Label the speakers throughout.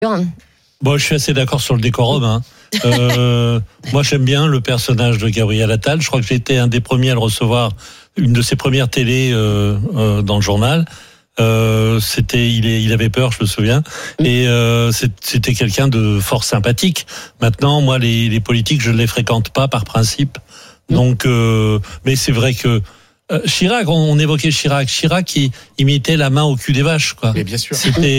Speaker 1: Bon, je suis assez d'accord sur le décorum. Moi, j'aime bien le personnage de Gabriel Attal. Je crois que j'ai été un des premiers à le recevoir, une de ses premières télés dans le journal. Il avait peur, je me souviens, et c'était quelqu'un de fort sympathique. Maintenant, moi, les politiques, je ne les fréquente pas par principe. Donc, mais c'est vrai que Chirac, on évoquait Chirac il mettait la main au cul des vaches, quoi.
Speaker 2: Mais bien sûr.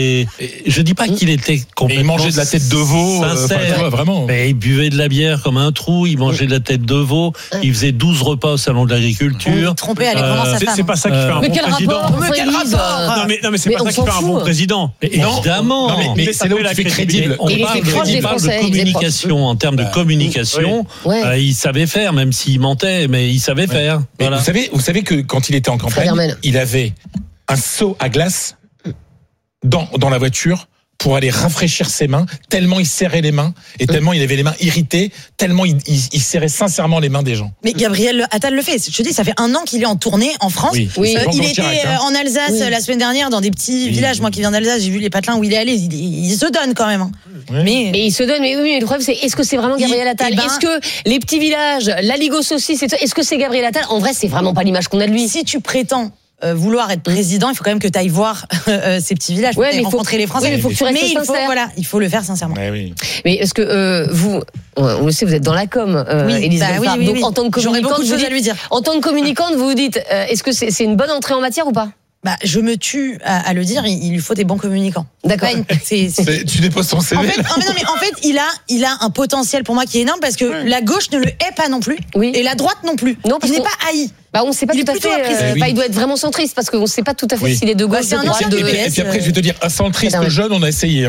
Speaker 1: Je dis pas qu'il était complètement.
Speaker 2: Il mangeait de la tête de veau,
Speaker 1: sincère.
Speaker 2: Vraiment.
Speaker 1: Mais il buvait de la bière comme un trou, il mangeait de la tête de veau, il faisait 12 repas au salon de l'agriculture.
Speaker 3: Il trompait, elle est vraiment sa femme.
Speaker 4: C'est pas ça qui fait un bon président.
Speaker 3: Mais quel rapport?
Speaker 4: Non mais c'est pas ça qui fait un bon président.
Speaker 1: Évidemment.
Speaker 2: Non, mais c'est là où tu fais crédible.
Speaker 1: On parle de communication, en termes de communication. Il savait faire, même s'il mentait, mais il savait faire. Voilà.
Speaker 2: Vous savez que quand il était en campagne, il avait un seau à glace dans la voiture pour aller rafraîchir ses mains, tellement il serrait les mains et tellement il avait les mains irritées, tellement il serrait sincèrement les mains des gens.
Speaker 3: Mais Gabriel Attal le fait. Je te dis, ça fait 1 an qu'il est en tournée en France.
Speaker 2: Oui.
Speaker 3: Il était en Alsace la semaine dernière, dans des petits villages. Moi qui viens d'Alsace, j'ai vu les patelins où il est allé. Il se donne quand même.
Speaker 5: Mais il se donne. Mais oui, le problème c'est, est-ce que c'est vraiment Gabriel Attal? Est-ce que les petits villages, la Ligue aux saucisses, est-ce que c'est Gabriel Attal? En vrai, c'est vraiment pas l'image qu'on a de lui.
Speaker 3: Si tu prétends vouloir être président, il faut quand même que tu ailles voir ces petits villages,
Speaker 5: mais
Speaker 3: rencontrer les Français.
Speaker 5: Mais il faut que tu restes sincère.
Speaker 3: Il faut le faire sincèrement.
Speaker 5: Mais est-ce que vous, on le sait, vous êtes dans la com, Elisabeth Fabre, donc en tant que
Speaker 3: j'aurais beaucoup de choses à lui dire.
Speaker 5: En tant que communicante, vous vous dites, est-ce que c'est une bonne entrée en matière ou pas?
Speaker 3: Je me tue à le dire, il lui faut des bons communicants.
Speaker 5: D'accord.
Speaker 2: Tu déposes ton CV.
Speaker 3: En fait, il a un potentiel pour moi qui est énorme parce que la gauche ne le hait pas non plus, et la droite non plus.
Speaker 5: Non,
Speaker 3: il n'est pas haï.
Speaker 5: On ne sait pas tout à fait. Il doit être vraiment centriste parce qu'on ne sait pas tout à fait s'il est de gauche, de droite,
Speaker 2: Et puis après, je vais te dire, un centriste jeune, on a essayé.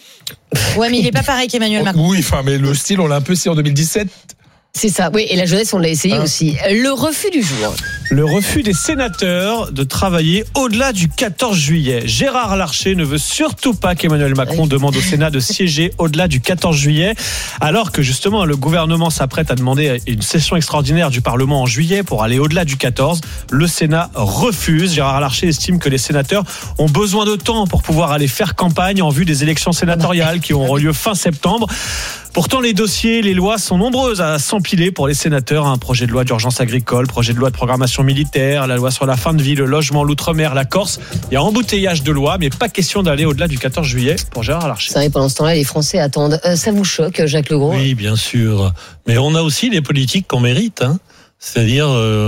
Speaker 3: Ouais, mais il n'est pas pareil qu'Emmanuel Macron.
Speaker 2: Oui, mais le style, on l'a un peu essayé en 2017.
Speaker 5: C'est ça, oui, et la jeunesse, on l'a essayé aussi. Le refus du jour.
Speaker 4: Le refus des sénateurs de travailler au-delà du 14 juillet. Gérard Larcher ne veut surtout pas qu'Emmanuel Macron demande au Sénat de siéger au-delà du 14 juillet, alors que justement le gouvernement s'apprête à demander une session extraordinaire du Parlement en juillet pour aller au-delà du 14. Le Sénat refuse. Gérard Larcher estime que les sénateurs ont besoin de temps pour pouvoir aller faire campagne en vue des élections sénatoriales qui auront lieu fin septembre. Pourtant, les dossiers, les lois sont nombreuses à s'empiler pour les sénateurs. Un projet de loi d'urgence agricole, projet de loi de programmation militaire, la loi sur la fin de vie, le logement, l'outre-mer, la Corse. Il y a embouteillage de lois, mais pas question d'aller au-delà du 14 juillet pour Gérard Larcher.
Speaker 5: C'est vrai, pendant ce temps-là, les Français attendent. Ça vous choque, Jacques Legros?
Speaker 1: Oui, bien sûr. Mais on a aussi les politiques qu'on mérite. C'est-à-dire,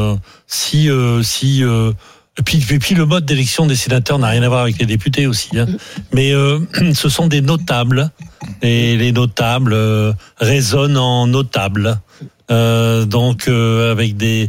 Speaker 1: Et puis le mode d'élection des sénateurs n'a rien à voir avec les députés aussi. Mais ce sont des notables. Et les notables résonnent en notables. Donc avec des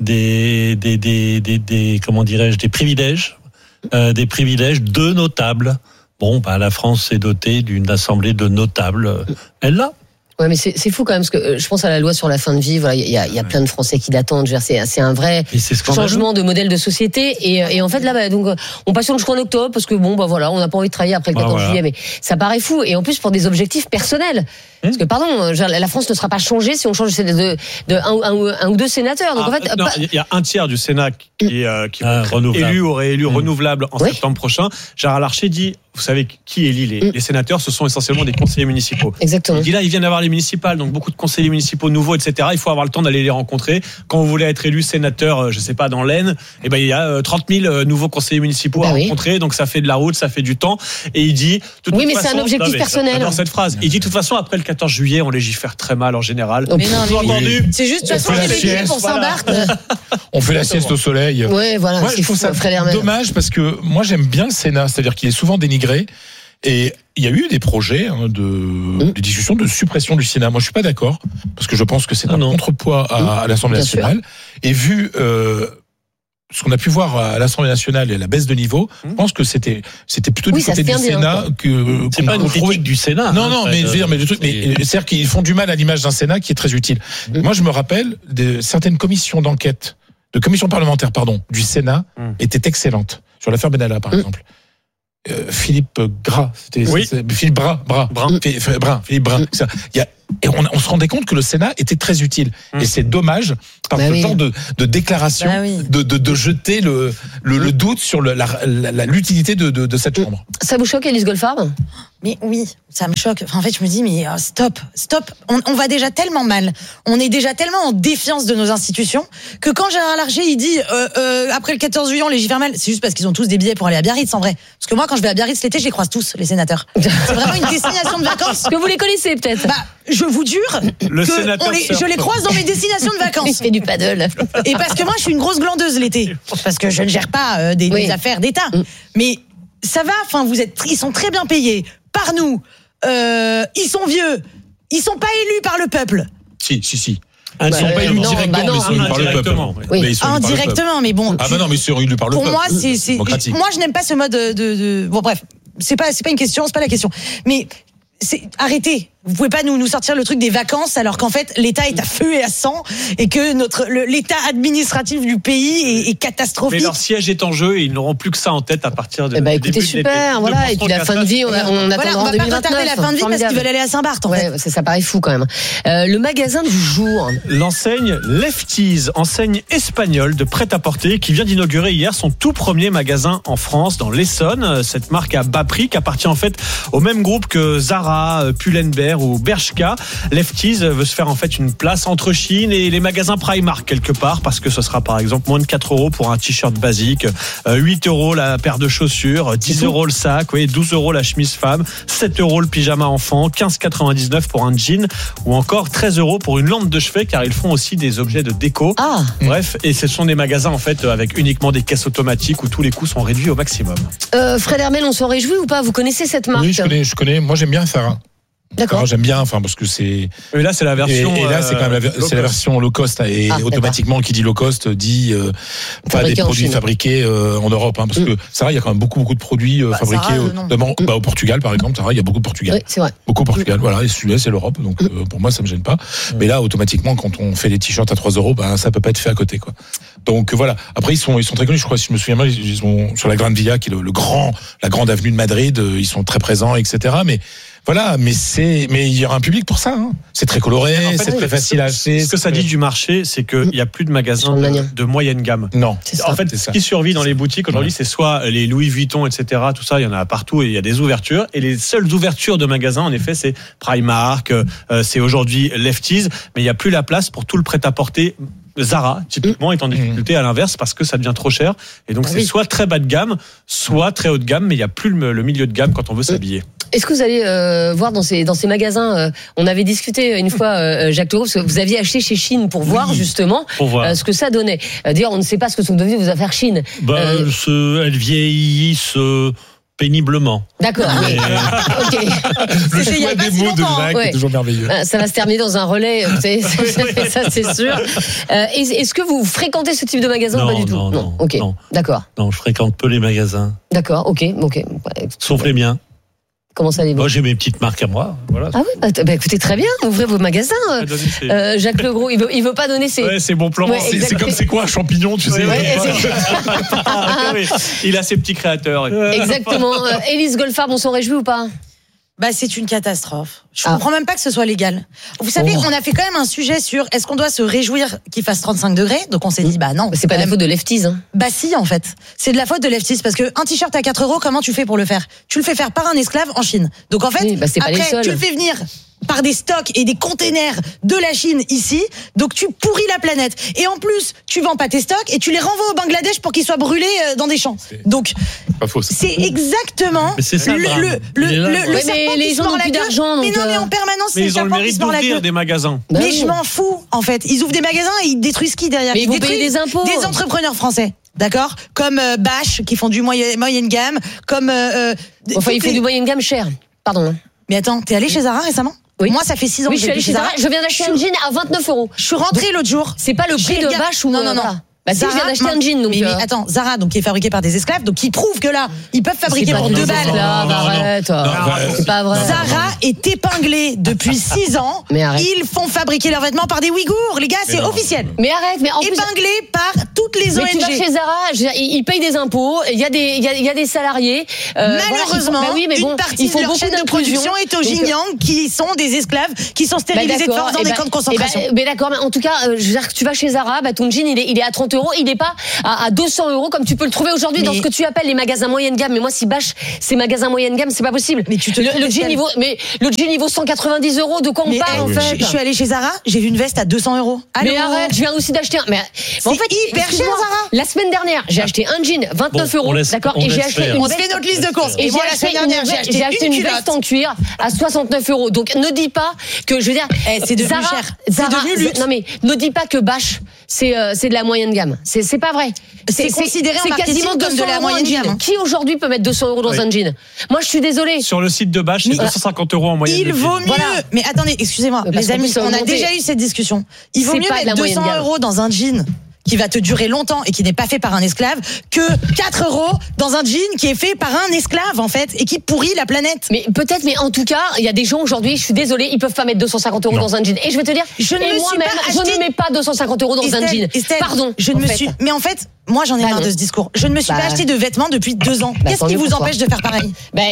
Speaker 1: comment dirais-je, des privilèges de notables. Bon, la France est dotée d'une assemblée de notables. Elle l'a.
Speaker 5: Ouais, mais c'est fou quand même, parce que je pense à la loi sur la fin de vie. Voilà, il y a plein de Français qui l'attendent. C'est un vrai changement de modèle de société. Et en fait, là, donc, on patiente jusqu'en octobre, parce que voilà, on n'a pas envie de travailler après le 14 juillet. Mais ça paraît fou. Et en plus, pour des objectifs personnels. Parce que, la France ne sera pas changée si on change de un ou deux sénateurs. Donc, en fait.
Speaker 4: Il y a un tiers du Sénat qui aurait élu renouvelable en septembre prochain. Gérard Larcher dit, vous savez qui élit les sénateurs, ce sont essentiellement des conseillers municipaux.
Speaker 5: Exactement.
Speaker 4: Il dit là, ils viennent d'avoir les municipales, donc beaucoup de conseillers municipaux nouveaux, etc. Il faut avoir le temps d'aller les rencontrer. Quand vous voulez être élu sénateur, je sais pas, dans l'Aisne, il y a 30 000 nouveaux conseillers municipaux à rencontrer, donc ça fait de la route, ça fait du temps. Et il dit,
Speaker 5: mais c'est un objectif personnel.
Speaker 4: Dans cette phrase, il dit, de toute façon, après le 14 juillet, on légifère très mal en général.
Speaker 3: Mais non, c'est juste de toute façon pour Saint-Barth.
Speaker 2: On fait la sieste au soleil.
Speaker 5: Ouais, voilà.
Speaker 2: Moi, je trouve ça dommage parce que moi, j'aime bien le Sénat, c'est-à-dire qu'il est souvent dénigré. Et il y a eu des projets de discussion de suppression du Sénat. Moi, je suis pas d'accord parce que je pense que c'est un contrepoids à l'Assemblée nationale. Et vu ce qu'on a pu voir à l'Assemblée nationale et la baisse de niveau, je pense que c'était plutôt du côté du Sénat que
Speaker 1: c'est pas une critique du Sénat.
Speaker 2: Non, mais je veux dire, c'est-à-dire qu'ils font du mal à l'image d'un Sénat qui est très utile. Moi, je me rappelle de certaines commissions d'enquête, de commissions parlementaires, du Sénat étaient excellentes sur l'affaire Benalla, par exemple. Philippe Gras, Philippe Brun. Il Et on se rendait compte que le Sénat était très utile. Et c'est dommage, par ce genre de déclaration, de jeter le doute sur l'utilité de cette chambre.
Speaker 5: Ça vous choque, Élise Goldfarb ?
Speaker 3: Mais oui, ça me choque. Enfin, en fait, je me dis, mais stop. On va déjà tellement mal. On est déjà tellement en défiance de nos institutions que quand Gérard Larcher, il dit après le 14 juillet, on légifère mal, c'est juste parce qu'ils ont tous des billets pour aller à Biarritz, en vrai. Parce que moi, quand je vais à Biarritz l'été, je les croise tous, les sénateurs. C'est vraiment une destination de vacances.
Speaker 5: Que vous les connaissez peut-être.
Speaker 3: Je vous jure
Speaker 4: je
Speaker 3: les croise dans mes destinations de vacances.
Speaker 5: Il fait du paddle.
Speaker 3: Et parce que moi, je suis une grosse glandeuse l'été. Parce que je ne gère pas des affaires d'État. Mais ça va, enfin, ils sont très bien payés par nous. Ils sont vieux. Ils sont pas élus par le peuple.
Speaker 2: Si.
Speaker 3: Ils
Speaker 2: sont pas élus directement, mais ils sont élus par le peuple.
Speaker 3: Oui. Indirectement, mais bon.
Speaker 2: Ah bah non, mais ils sont élus par le peuple.
Speaker 3: Pour moi, moi, je n'aime pas ce mode de. Bon, bref, c'est pas une question, c'est pas la question. Mais arrêtez. Vous pouvez pas nous sortir le truc des vacances alors qu'en fait l'État est à feu et à sang et que l'état administratif du pays est catastrophique.
Speaker 4: Mais leur siège est en jeu et ils n'auront plus que ça en tête à partir de.
Speaker 5: Écoutez, super, voilà. Et puis la fin de vie, on attendra en 2029.
Speaker 3: On va pas retarder la fin de vie parce qu'ils veulent aller à Saint-Barth. En fait.
Speaker 5: Ça paraît fou quand même. Le magasin du jour.
Speaker 4: L'enseigne Lefties, enseigne espagnole de prêt-à-porter qui vient d'inaugurer hier son tout premier magasin en France, dans l'Essonne. Cette marque à bas prix qui appartient en fait au même groupe que Zara, Pull&Bear ou Bershka. Lefties veut se faire en fait une place entre Chine et les magasins Primark quelque part, parce que ce sera par exemple moins de 4 € pour un t-shirt basique, 8 € la paire de chaussures, 10 € le sac, 12 € la chemise femme, 7 € le pyjama enfant, 15,99 pour un jean ou encore 13 € pour une lampe de chevet, car ils font aussi des objets de déco. Bref, et ce sont des magasins en fait avec uniquement des caisses automatiques où tous les coûts sont réduits au maximum.
Speaker 5: Fred Hermel, on s'en réjouit ou pas ? Vous connaissez cette marque ?
Speaker 2: Oui, je connais. Moi, j'aime bien Sarah.
Speaker 5: D'accord.
Speaker 2: J'aime bien, parce que c'est.
Speaker 4: Et là, c'est la version.
Speaker 2: Et là, c'est quand même la version low cost. Et automatiquement, qui dit low cost dit pas des produits fabriqués en Europe, parce que Sarah, il y a quand même beaucoup de produits fabriqués au Portugal, par exemple. Sarah, il y a beaucoup de Portugal.
Speaker 5: Oui, c'est vrai.
Speaker 2: Beaucoup au Portugal, voilà. Et celui-là, c'est l'Europe. Donc, pour moi, ça me gêne pas. Mais là, automatiquement, quand on fait des t-shirts à 3 €, ça peut pas être fait à côté, quoi. Donc voilà. Après, ils sont très connus. Je crois, si je me souviens mal, ils sont sur la Grande Via, qui est la grande avenue de Madrid. Ils sont très présents, etc. Mais voilà, mais il y aura un public pour ça. C'est très coloré, en fait, c'est très facile à acheter.
Speaker 4: Ce que ça dit du marché, c'est qu'il n'y a plus de magasins de moyenne gamme.
Speaker 2: Non.
Speaker 4: En fait, ce qui survit dans les boutiques aujourd'hui, c'est soit les Louis Vuitton, etc. Tout ça, il y en a partout et il y a des ouvertures. Et les seules ouvertures de magasins, en effet, c'est Primark, c'est aujourd'hui Lefties, mais il n'y a plus la place pour tout le prêt-à-porter. Zara, typiquement, est en difficulté à l'inverse parce que ça devient trop cher. Et donc, c'est soit très bas de gamme, soit très haut de gamme, mais il n'y a plus le milieu de gamme quand on veut s'habiller.
Speaker 5: Est-ce que vous allez voir dans ces magasins on avait discuté une fois, Jacques Leroux, parce que vous aviez acheté chez Chine pour voir justement ce que ça donnait. D'ailleurs, on ne sait pas ce que sont devenues vos affaires Chine.
Speaker 1: Elles vieillissent péniblement.
Speaker 5: D'accord. Ok.
Speaker 2: Le choix des mots de Jacques est toujours merveilleux.
Speaker 5: Ça va se terminer dans un relais, ça c'est sûr. Est-ce que vous fréquentez ce type de magasin ou pas du tout ?
Speaker 1: Non.
Speaker 5: Ok.
Speaker 1: Non.
Speaker 5: D'accord.
Speaker 1: Non, je fréquente peu les magasins.
Speaker 5: D'accord. Ok.
Speaker 1: Sauf les miens.
Speaker 5: Comment ça allez-vous ?
Speaker 1: Moi, j'ai mes petites marques à moi. Voilà.
Speaker 5: Ah oui, écoutez, très bien, ouvrez vos magasins. Jacques Legros, il veut pas donner ses.
Speaker 4: Ouais, c'est bon plan.
Speaker 2: C'est comme c'est quoi un champignon, tu sais.
Speaker 4: Il a ses petits créateurs.
Speaker 5: Exactement. Élise Goldfarb, on s'en réjouit ou pas ?
Speaker 3: C'est une catastrophe. Je comprends même pas que ce soit légal. Vous savez, on a fait quand même un sujet sur est-ce qu'on doit se réjouir qu'il fasse 35 degrés ? Donc on s'est dit, non.
Speaker 5: C'est pas la faute de Lefties.
Speaker 3: Si, en fait. C'est de la faute de Lefties parce que un t-shirt à 4 €, comment tu fais pour le faire ? Tu le fais faire par un esclave en Chine. Donc en fait, après, tu le fais venir par des stocks et des containers de la Chine ici, donc tu pourris la planète. Et en plus, tu vends pas tes stocks et tu les renvoies au Bangladesh pour qu'ils soient brûlés dans des champs. Donc,
Speaker 2: pas faux,
Speaker 3: c'est exactement
Speaker 1: le serpent
Speaker 5: les gens n'ont plus d'argent.
Speaker 3: Mais non, mais en permanence,
Speaker 4: c'est le serpent qui se mord la gueule. Des magasins.
Speaker 3: Mais je m'en fous, en fait. Ils ouvrent des magasins et ils détruisent qui derrière ?
Speaker 5: Mais ils vont payer des impôts.
Speaker 3: Des entrepreneurs français. D'accord ? Comme Bash, qui font du moyenne gamme, comme...
Speaker 5: ils font du moyenne gamme cher. Pardon.
Speaker 3: Mais attends, t'es allé chez Zara récemment ?
Speaker 5: Oui.
Speaker 3: Moi, ça fait 6 ans que
Speaker 5: je suis allée chez Zara. Je viens d'acheter un jean à 29 €.
Speaker 3: Je suis rentrée l'autre jour.
Speaker 5: C'est pas le prix de Bash ou
Speaker 3: non.
Speaker 5: Bah si, je viens d'acheter un jean. Donc
Speaker 3: mais attends, Zara, donc qui est fabriqué par des esclaves, donc qui prouve que là, ils peuvent fabriquer pour 2 balles.
Speaker 5: Arrête. C'est pas vrai.
Speaker 3: Zara est épinglé depuis 6 ans.
Speaker 5: Mais arrête.
Speaker 3: Ils font fabriquer leurs vêtements par des Ouïghours, les gars, c'est officiel.
Speaker 5: Mais arrête, mais en plus
Speaker 3: épinglé par toutes les ONG.
Speaker 5: Mais tu vas chez Zara, ils payent des impôts, il y a des salariés.
Speaker 3: Malheureusement, une partie de leur chaîne de production est au Xinjiang, qui sont des esclaves, qui sont stérilisés de force dans des camps de concentration.
Speaker 5: Mais d'accord, mais en tout cas, tu vas chez Zara, ton jean il est à 30 €, il n'est pas à 200 € comme tu peux le trouver aujourd'hui dans ce que tu appelles les magasins moyenne gamme. Mais moi, si Bâche, ces magasins moyenne gamme, c'est pas possible. Mais le jean il vaut 190 €. De quoi on parle en fait?
Speaker 3: Je suis allée chez Zara, j'ai vu une veste à 200 €.
Speaker 5: Mais arrête, je viens aussi d'acheter un. Mais
Speaker 3: en fait, hyper cher, Zara.
Speaker 5: La semaine dernière, j'ai acheté un jean 29 €, d'accord, et j'ai acheté
Speaker 3: on fait notre liste de courses.
Speaker 5: Et moi, la semaine dernière, j'ai acheté une veste en cuir à 69 €. Donc ne dis pas que, je veux dire,
Speaker 3: c'est devenu cher.
Speaker 5: C'est devenu luxe. Non mais ne dis pas que Bâche c'est de la moyenne gamme. C'est pas vrai.
Speaker 3: C'est considéré en marketing comme de la moyenne gamme.
Speaker 5: Qui aujourd'hui peut mettre 200 € dans un jean? Moi, je suis désolée.
Speaker 4: Sur le site de Bâche, c'est 250 € en moyenne.
Speaker 3: Il vaut mieux. Mais attendez, excusez-moi, les amis, on a déjà eu cette discussion. Il vaut mieux mettre 200 € dans un jean qui va te durer longtemps et qui n'est pas fait par un esclave que 4 € dans un jean qui est fait par un esclave en fait et qui pourrit la planète.
Speaker 5: Mais peut-être, mais en tout cas, il y a des gens aujourd'hui, je suis désolée, ils peuvent pas mettre 250 € dans un jean. Et je vais te dire, je ne mets pas 250 € dans un jean. Pardon.
Speaker 3: Mais en fait, moi j'en ai marre de ce discours. Je ne me suis pas acheté de vêtements depuis 2 ans. Qu'est-ce qui vous empêche de faire pareil?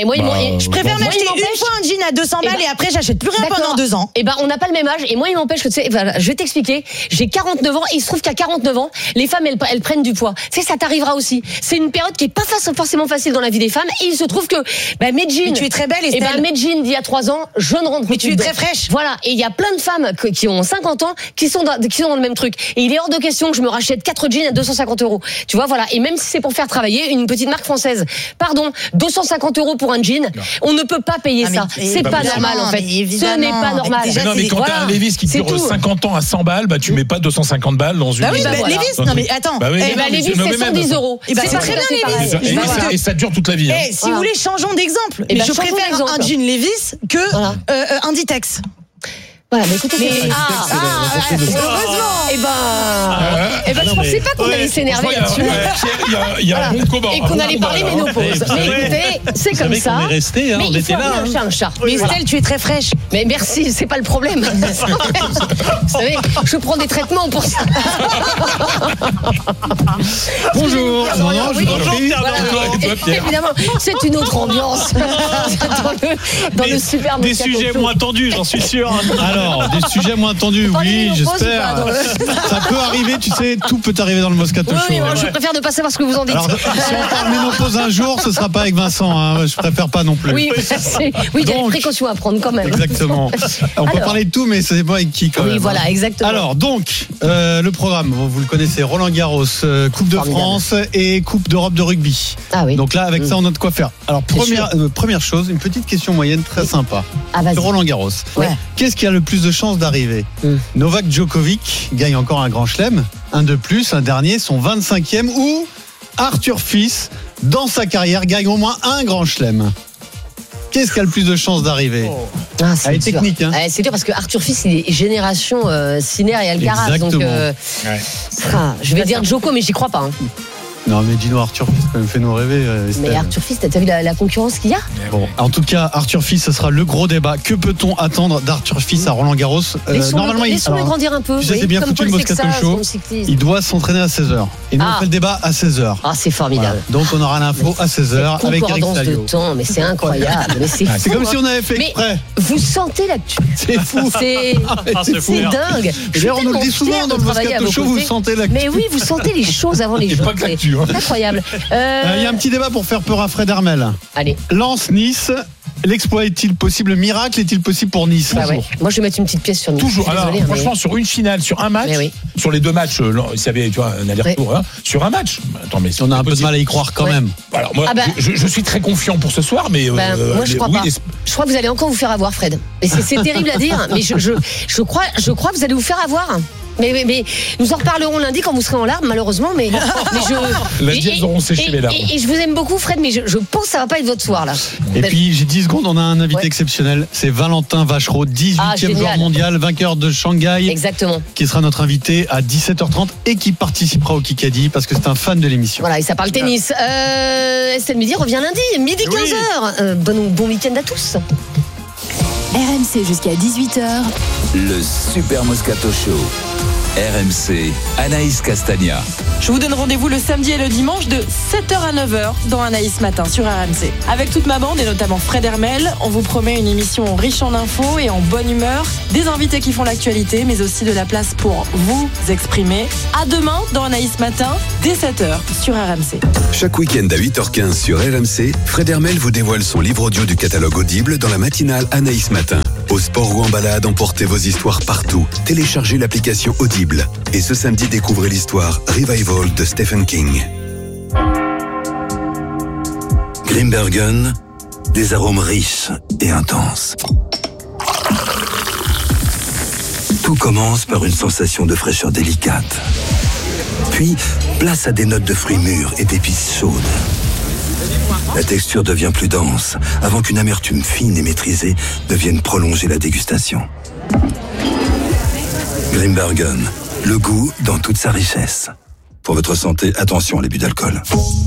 Speaker 3: Je préfère m'acheter une fois un jean à 200 balles et après j'achète plus rien pendant 2 ans.
Speaker 5: Et on n'a pas le même âge et moi il m'empêche que tu sais, je vais t'expliquer. J'ai 49 ans et il se trouve qu'à 49 ans, les femmes elles prennent du poids. Tu sais, ça t'arrivera aussi. C'est une période qui est pas forcément facile dans la vie des femmes et il se trouve que mes jeans.
Speaker 3: Mais tu es très belle, Estelle.
Speaker 5: Mes jeans d'il y a 3 ans, je ne rentre plus.
Speaker 3: Mais tu es très fraîche.
Speaker 5: Voilà. Et il y a plein de femmes qui ont 50 ans qui sont dans le même truc. Et il est hors de question que je me rachète 4 jeans à 250 €. Tu vois, voilà. Et même si c'est pour faire travailler une petite marque française. Pardon, 250 € pour un jean, on ne peut pas payer ça. C'est pas normal en fait. Ce n'est pas normal.
Speaker 2: Mais non, mais quand t'as un Levi's qui dure 50 ans à 100 balles, tu mets pas 250 balles dans une.
Speaker 3: Levi's, non mais attends.
Speaker 5: Levi's c'est 110 €.
Speaker 3: C'est très bien Levi's.
Speaker 2: Et ça dure toute la vie.
Speaker 3: Si vous voulez, changeons d'exemple. Mais je préfère un jean Levi's que un Ditex.
Speaker 5: Voilà, mais écoutez, je pensais pas qu'on allait s'énerver là-dessus.
Speaker 2: Il y a un bon combat.
Speaker 5: Et qu'on allait parler ménopause. Mais écoutez, c'est comme ça.
Speaker 1: On est resté, on était là.
Speaker 5: Un chat.
Speaker 3: Mais Estelle, tu es très fraîche.
Speaker 5: Mais merci, c'est pas le problème. Vous savez, je prends des traitements pour ça.
Speaker 2: Bonjour.
Speaker 5: Évidemment, c'est une autre ambiance dans le superbe.
Speaker 4: Des sujets moins tendus, j'en suis sûr.
Speaker 6: Alors, des sujets moins tendus, oui, j'espère. Ça peut arriver, tu sais, tout peut arriver dans le Moscato Show.
Speaker 5: Oui, moi, je préfère ne pas savoir ce que vous en dites.
Speaker 6: Alors, si on parle ménopause un jour, ce sera pas avec Vincent, hein, je préfère pas non plus.
Speaker 5: Oui, il y a des précautions à prendre quand même.
Speaker 6: Exactement. On peut parler de tout, mais ça dépend avec qui quand même.
Speaker 5: Oui, voilà, exactement.
Speaker 6: Alors, donc, le programme, vous le connaissez, Roland Garros, Coupe de France et Coupe d'Europe de rugby.
Speaker 5: Ah oui.
Speaker 6: Donc là, avec ça, on a de quoi faire. Alors, première chose, une petite question moyenne très sympa. Roland Garros.
Speaker 5: Ouais.
Speaker 6: Qu'est-ce qui a le plus de chances d'arriver? Novak Djokovic gagne encore un grand chelem, un de plus, un dernier, son 25e, ou Arthur Fils, dans sa carrière, gagne au moins un grand chelem. Qu'est-ce qui a le plus de chances d'arriver?
Speaker 5: C'est
Speaker 6: technique, hein.
Speaker 5: C'est dur parce que Arthur Fils, il est génération Sinner et Alcaraz.
Speaker 6: Exactement.
Speaker 5: Donc, je vais dire Djoko, mais j'y crois pas.
Speaker 6: Non, mais dis-nous, Arthur Fils, quand même, fais-nous rêver.
Speaker 5: Mais Arthur Fils, t'as vu la concurrence qu'il y a?
Speaker 6: Bon, en tout cas, Arthur Fils, ce sera le gros débat. Que peut-on attendre d'Arthur Fils à Roland Garros?
Speaker 5: Normalement, laissons-le grandir un peu.
Speaker 6: Tu sais, c'est bien foutu le Moscato Show. Il doit s'entraîner à 16h. Et nous, on fait le débat à 16h.
Speaker 5: Ah, c'est formidable.
Speaker 6: Voilà. Donc, on aura l'info à 16h avec Eric Salio.
Speaker 5: De temps, mais c'est incroyable. Mais c'est fou.
Speaker 6: C'est comme si on avait fait exprès.
Speaker 5: Vous sentez l'actu.
Speaker 6: C'est fou.
Speaker 5: C'est dingue.
Speaker 6: D'ailleurs, on nous le dit souvent dans le Moscato Show, vous sentez l'actu.
Speaker 5: Mais oui, vous sentez les choses avant les gens. C'est incroyable.
Speaker 6: Il y a un petit débat pour faire peur à Fred Hermel.
Speaker 5: Allez.
Speaker 6: Lens-Nice. L'exploit est-il possible? Le miracle est-il possible pour Nice?
Speaker 5: Moi, je vais mettre une petite pièce sur Nice.
Speaker 2: Toujours. Alors, franchement, sur une finale, sur un match, sur les 2 matchs, il y avait, tu vois, un aller-retour, sur un match.
Speaker 6: Attends, mais on a un peu de mal à y croire quand même.
Speaker 2: Alors, moi, je suis très confiant pour ce soir, mais
Speaker 5: moi, je crois pas. Je crois que vous allez encore vous faire avoir, Fred. Et c'est terrible à dire, mais je crois que vous allez vous faire avoir. Mais nous en reparlerons lundi quand vous serez en larmes, malheureusement. Mais
Speaker 2: lundi, elles auront séché les larmes.
Speaker 5: Et je vous aime beaucoup, Fred, mais je pense que ça va pas être votre soir, là.
Speaker 6: Et puis, j'ai 10 secondes, on a un invité exceptionnel. C'est Valentin Vachereau, 18e joueur mondial, vainqueur de Shanghai.
Speaker 5: Exactement.
Speaker 6: Qui sera notre invité à 17h30 et qui participera au Kikadi parce que c'est un fan de l'émission.
Speaker 5: Voilà, et ça parle tennis. Estelle Midi revient lundi, midi 15h. Bon week-end à tous.
Speaker 7: RMC jusqu'à 18h.
Speaker 8: Le Super Moscato Show. RMC, Anaïs Castagna.
Speaker 9: Je vous donne rendez-vous le samedi et le dimanche de 7h à 9h dans Anaïs Matin sur RMC. Avec toute ma bande et notamment Fred Hermel, on vous promet une émission riche en infos et en bonne humeur, des invités qui font l'actualité, mais aussi de la place pour vous exprimer. À demain dans Anaïs Matin, dès 7h sur RMC.
Speaker 10: Chaque week-end à 8h15 sur RMC, Fred Hermel vous dévoile son livre audio du catalogue Audible dans la matinale Anaïs Matin. Au sport ou en balade, emportez vos histoires partout. Téléchargez l'application Audible. Et ce samedi, découvrez l'histoire Revival de Stephen King.
Speaker 11: Grimbergen, des arômes riches et intenses. Tout commence par une sensation de fraîcheur délicate. Puis, place à des notes de fruits mûrs et d'épices chaudes. La texture devient plus dense, avant qu'une amertume fine et maîtrisée ne vienne prolonger la dégustation. Grimbergen, le goût dans toute sa richesse. Pour votre santé, attention à l'abus d'alcool.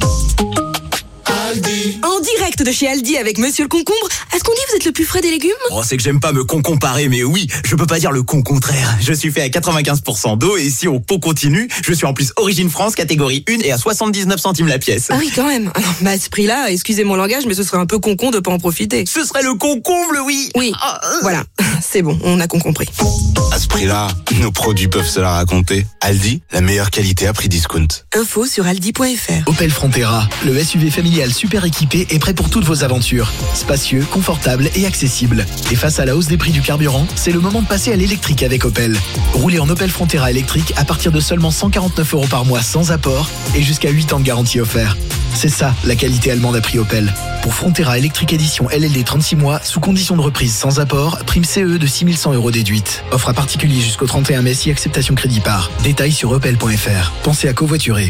Speaker 12: En direct de chez Aldi avec Monsieur le Concombre, est-ce qu'on dit que vous êtes le plus frais des légumes ?
Speaker 13: Oh, c'est que j'aime pas me comparer, mais oui, je peux pas dire le contraire. Je suis fait à 95% d'eau et si on pot continue, je suis en plus Origine France, catégorie 1 et à 79 centimes la pièce.
Speaker 12: Ah oui, quand même. Alors, à ce prix-là, excusez mon langage, mais ce serait un peu con de pas en profiter.
Speaker 13: Ce serait le concomble, oui.
Speaker 12: Oui, voilà, c'est bon, on a compris.
Speaker 14: À ce prix-là, nos produits peuvent se la raconter. Aldi, la meilleure qualité à prix discount.
Speaker 12: Info sur aldi.fr.
Speaker 15: Opel Frontera, le SUV familial super équipé est prêt pour toutes vos aventures. Spacieux, confortable et accessible. Et face à la hausse des prix du carburant, c'est le moment de passer à l'électrique avec Opel. Roulez en Opel Frontera électrique à partir de seulement 149 € par mois sans apport et jusqu'à 8 ans de garantie offert. C'est ça, la qualité allemande à prix Opel. Pour Frontera électrique édition LLD 36 mois, sous condition de reprise sans apport, prime CE de 6 100 € déduite. Offre à particulier jusqu'au 31 mai si acceptation crédit par. Détails sur opel.fr. Pensez à covoiturer.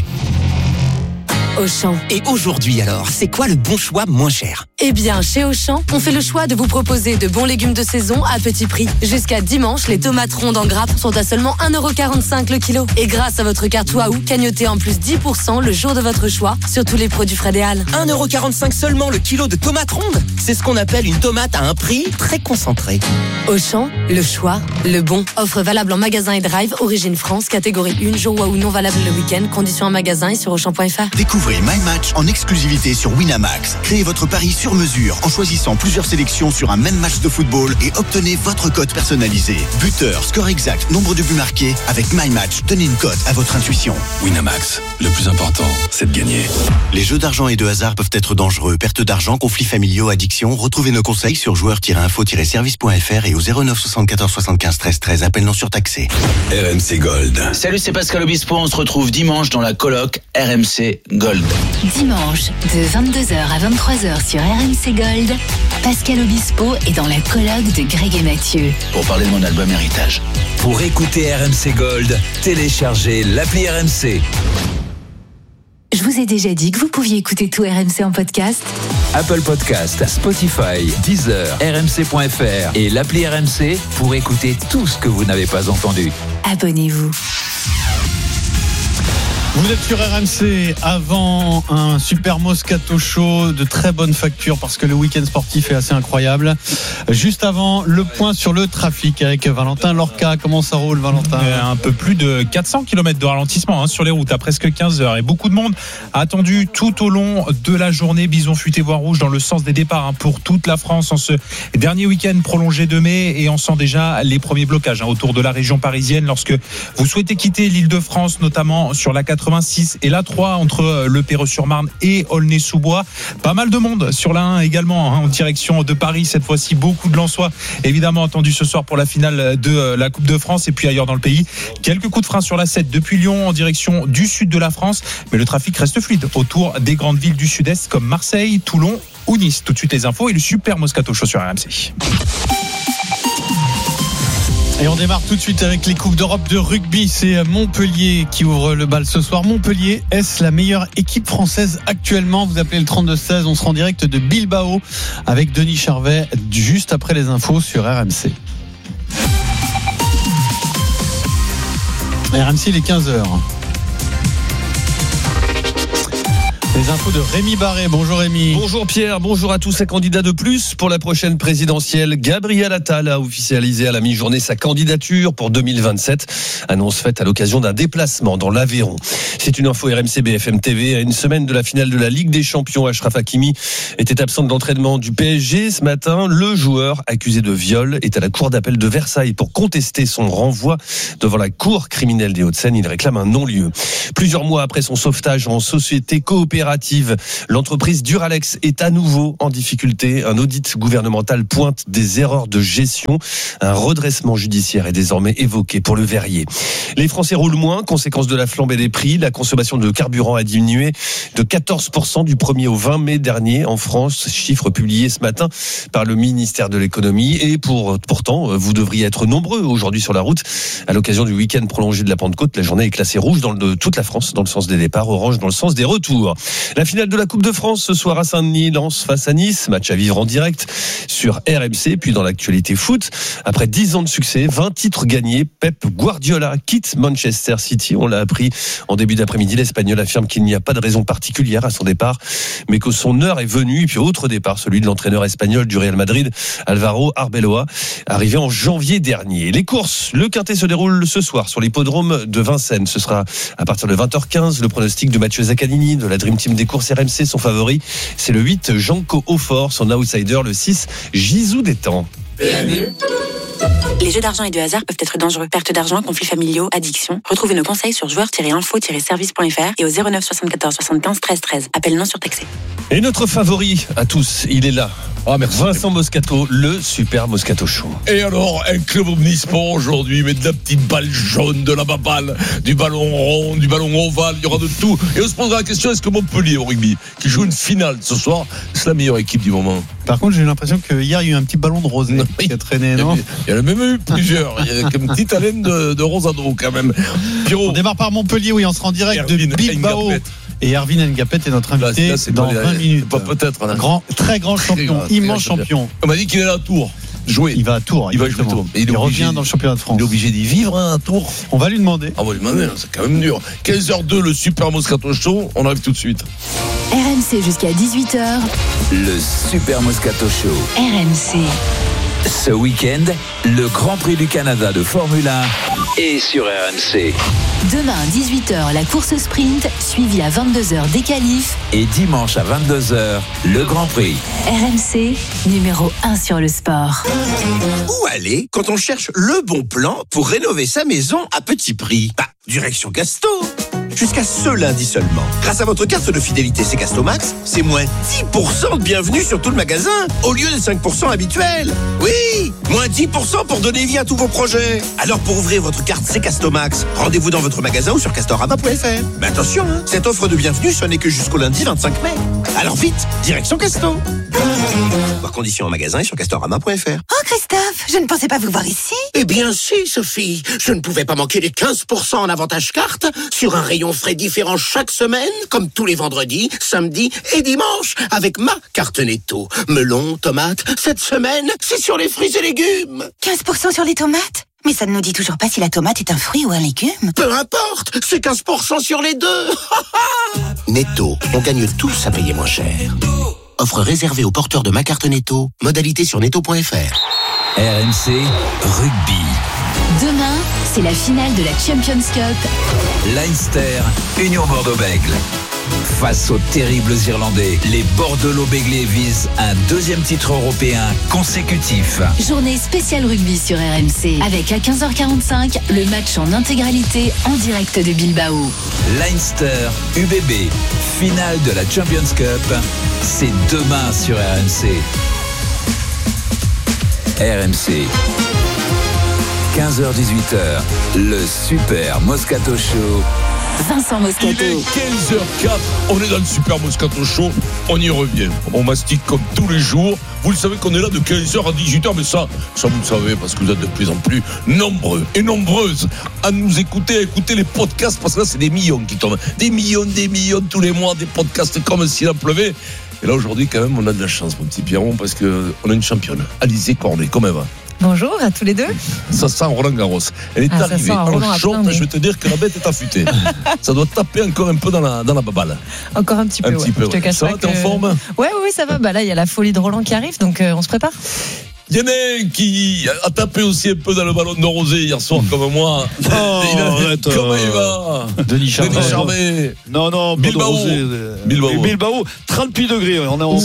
Speaker 16: Auchan.
Speaker 13: Et aujourd'hui alors, c'est quoi le bon choix moins cher ?
Speaker 16: Eh bien, chez Auchan, on fait le choix de vous proposer de bons légumes de saison à petit prix. Jusqu'à dimanche, les tomates rondes en grappe sont à seulement 1,45 € le kilo. Et grâce à votre carte Waouh, cagnotez en plus 10% le jour de votre choix sur tous les produits Fred et Al.
Speaker 13: 1,45 € seulement le kilo de tomates rondes ? C'est ce qu'on appelle une tomate à un prix très concentré.
Speaker 16: Auchan, le choix, le bon. Offre valable en magasin et drive, Origine France, catégorie 1, jour Waouh non valable le week-end. Conditions en magasin et sur Auchan.fr.
Speaker 17: Découvrez My Match en exclusivité sur Winamax. Créez votre pari sur mesure en choisissant plusieurs sélections sur un même match de football et obtenez votre cote personnalisée. Buteur, score exact, nombre de buts marqués. Avec My Match, donnez une cote à votre intuition.
Speaker 11: Winamax, le plus important, c'est de gagner.
Speaker 17: Les jeux d'argent et de hasard peuvent être dangereux. Perte d'argent, conflits familiaux, addiction. Retrouvez nos conseils sur joueurs-info-service.fr et au 09 74 75 13 13. Appel non surtaxé.
Speaker 11: RMC Gold.
Speaker 18: Salut, c'est Pascal Obispo. On se retrouve dimanche dans la coloc RMC Gold.
Speaker 7: Dimanche, de 22h à 23h sur RMC Gold, Pascal Obispo est dans la colloque de Greg et Mathieu.
Speaker 18: Pour parler de mon album Héritage.
Speaker 8: Pour écouter RMC Gold, téléchargez l'appli RMC.
Speaker 7: Je vous ai déjà dit que vous pouviez écouter tout RMC en podcast.
Speaker 8: Apple Podcast, Spotify, Deezer, RMC.fr et l'appli RMC pour écouter tout ce que vous n'avez pas entendu.
Speaker 7: Abonnez-vous.
Speaker 6: Vous êtes sur RMC avant un super Moscato Show de très bonne facture parce que le week-end sportif est assez incroyable. Juste avant, le point sur le trafic avec Valentin Lorca. Comment ça roule, Valentin ?
Speaker 2: Un peu plus de 400 km de ralentissement sur les routes à presque 15 heures. Et beaucoup de monde a attendu tout au long de la journée. Bison futé voie rouge dans le sens des départs pour toute la France en ce dernier week-end prolongé de mai. Et on sent déjà les premiers blocages autour de la région parisienne lorsque vous souhaitez quitter l'Île-de-France, notamment sur la 86 et la 3 entre Le Perreux-sur-Marne et Aulnay-sous-Bois. Pas mal de monde sur la 1 également en direction de Paris. Cette fois-ci, beaucoup de Lensois évidemment attendus ce soir pour la finale de la Coupe de France et puis ailleurs dans le pays. Quelques coups de frein sur la 7 depuis Lyon en direction du sud de la France. Mais le trafic reste fluide autour des grandes villes du sud-est comme Marseille, Toulon ou Nice. Tout de suite les infos et le super Moscato Show sur RMC.
Speaker 6: Et on démarre tout de suite avec les Coupes d'Europe de rugby. C'est Montpellier qui ouvre le bal ce soir. Montpellier, est-ce la meilleure équipe française actuellement? Vous appelez le 32-16. On sera en direct de Bilbao avec Denis Charvet juste après les infos sur RMC. RMC, il est 15h. Les infos de Rémi Barré. Bonjour Rémi.
Speaker 19: Bonjour Pierre, bonjour à tous. Un candidat de plus pour la prochaine présidentielle. Gabriel Attal a officialisé à la mi-journée sa candidature pour 2027. Annonce faite à l'occasion d'un déplacement dans l'Aveyron. C'est une info RMC BFM TV. À une semaine de la finale de la Ligue des Champions, Achraf Hakimi était absent de l'entraînement du PSG ce matin. Le joueur accusé de viol est à la cour d'appel de Versailles pour contester son renvoi devant la cour criminelle des Hauts-de-Seine. Il réclame un non-lieu. Plusieurs mois après son sauvetage en société coopérative, l'entreprise Duralex est à nouveau en difficulté. Un audit gouvernemental pointe des erreurs de gestion. Un redressement judiciaire est désormais évoqué pour le verrier. Les Français roulent moins, conséquence de la flambée des prix. La consommation de carburant a diminué de 14% du 1er au 20 mai dernier en France. Chiffre publié ce matin par le ministère de l'économie. Et pourtant, vous devriez être nombreux aujourd'hui sur la route. À l'occasion du week-end prolongé de la Pentecôte, la journée est classée rouge dans toute la France, dans le sens des départs, orange dans le sens des retours. La finale de la Coupe de France ce soir à Saint-Denis, Lens face à Nice, match à vivre en direct sur RMC. Puis dans l'actualité foot, après 10 ans de succès, 20 titres gagnés, Pep Guardiola quitte Manchester City. On l'a appris en début d'après-midi. L'Espagnol affirme qu'il n'y a pas de raison particulière à son départ, mais que son heure est venue. Et puis autre départ, celui de l'entraîneur espagnol du Real Madrid, Álvaro Arbeloa, arrivé en janvier dernier. Les courses, le quintet se déroule ce soir sur l'hippodrome de Vincennes. Ce sera à partir de 20h15. Le pronostic de Mathieu Zaccanini de la Dream Team des courses RMC, son favori, c'est le 8 Janko Haufort, son outsider le 6 Gisou Détang.
Speaker 20: Les jeux d'argent et de hasard peuvent être dangereux. Perte d'argent, conflits familiaux, addiction. Retrouvez nos conseils sur joueurs-info-service.fr et au 09 74 75 13 13. Appel non surtaxé.
Speaker 19: Et notre favori à tous, il est là. Merci. Vincent Moscato, le super Moscato Show.
Speaker 2: Et alors, un club omnisport aujourd'hui, mais de la petite balle jaune, de la balle, du ballon rond, du ballon ovale, il y aura de tout. Et on se posera la question, est-ce que Montpellier au rugby, qui joue une finale ce soir, c'est la meilleure équipe du moment?
Speaker 6: Par contre, j'ai eu l'impression qu'hier, il y a eu un petit ballon de rosé qui a traîné, non?
Speaker 2: Il y en a même eu plusieurs. Il y a une petite haleine de Rosado, quand même.
Speaker 6: Pierrot. On démarre par Montpellier, oui, on sera en direct de Bilbao. Et Erwin Ngapet est notre invité dans 20 minutes.
Speaker 2: Pas peut-être.
Speaker 6: Très grand champion, immense champion.
Speaker 2: On m'a dit qu'il est à Tours.
Speaker 6: Il va à Tours.
Speaker 2: Il va jouer à Tours.
Speaker 6: Il revient dans le championnat de France.
Speaker 2: Il est obligé d'y vivre à Tours.
Speaker 6: On va lui demander.
Speaker 2: On va lui demander, c'est quand même dur. 15h02, le super Moscato Show. On arrive tout de suite.
Speaker 7: RMC jusqu'à 18h.
Speaker 8: Le super Moscato Show.
Speaker 7: RMC.
Speaker 8: Ce week-end, le Grand Prix du Canada de Formule 1 est sur RMC.
Speaker 7: Demain à 18h, la course sprint, suivie à 22h des qualifs.
Speaker 8: Et dimanche à 22h, le Grand Prix.
Speaker 7: RMC, numéro 1 sur le sport.
Speaker 21: Où aller quand on cherche le bon plan pour rénover sa maison à petit prix? Direction Casto. Jusqu'à ce lundi seulement. Grâce à votre carte de fidélité C'est Casto Max, c'est moins 10% de bienvenue sur tout le magasin, au lieu des 5% habituels. Oui, moins 10% pour donner vie à tous vos projets. Alors pour ouvrir votre carte C'est Casto Max, rendez-vous dans votre magasin ou sur castorama.fr. Mais attention, cette offre de bienvenue, ce n'est que jusqu'au lundi 25 mai. Alors vite, direction Casto. Voir conditions en magasin et sur castorama.fr.
Speaker 22: Oh Christophe, je ne pensais pas vous voir ici.
Speaker 23: Eh bien si Sophie, je ne pouvais pas manquer les 15% en avantage carte sur un rayon frais différent chaque semaine, comme tous les vendredis, samedis et dimanches, avec ma carte Netto. Melon, tomates, cette semaine, c'est sur les fruits et légumes.
Speaker 22: 15% sur les tomates? Mais ça ne nous dit toujours pas si la tomate est un fruit ou un légume.
Speaker 23: Peu importe, c'est 15% sur les deux.
Speaker 21: Netto, on gagne tous à payer moins cher. Offre réservée aux porteurs de ma carte Netto. Modalité sur netto.fr.
Speaker 8: RMC Rugby.
Speaker 7: Demain, c'est la finale de la Champions Cup.
Speaker 8: Leinster, Union Bordeaux-Bègles. Face aux terribles Irlandais, les Bordelais visent un deuxième titre européen consécutif.
Speaker 7: Journée spéciale rugby sur RMC. Avec à 15h45, le match en intégralité en direct de Bilbao.
Speaker 8: Leinster, UBB, finale de la Champions Cup. C'est demain sur RMC. RMC. 15h-18h, le Super Moscato Show.
Speaker 7: Vincent Moscato.
Speaker 1: Il est 15h04, on est dans le Super Moscato Show, on y revient. On mastique comme tous les jours. Vous le savez qu'on est là de 15h à 18h, mais ça vous le savez parce que vous êtes de plus en plus nombreux et nombreuses à nous écouter, à écouter les podcasts, parce que là c'est des millions qui tombent. Des millions tous les mois, des podcasts comme s'il en pleuvait. Et là aujourd'hui quand même on a de la chance mon petit Pierron, parce qu'on a une championne, Alizé Cornet, comment elle va?
Speaker 3: Bonjour à tous les deux.
Speaker 1: Ça sent Roland Garros. Elle est arrivée en short, je vais te dire que la bête est affûtée. Ça doit taper encore un peu dans la baballe.
Speaker 3: Encore un petit peu,
Speaker 1: Je te cache pas. Ça va, t'es en forme?
Speaker 3: Oui, ça va. Bah là, il y a la folie de Roland qui arrive, donc on se prépare.
Speaker 1: Il y en a un qui a tapé aussi un peu dans le ballon de rosé hier soir comme moi. Comment il va?
Speaker 4: Denis Charvet. Non, Bilbao, 38 degrés. On est en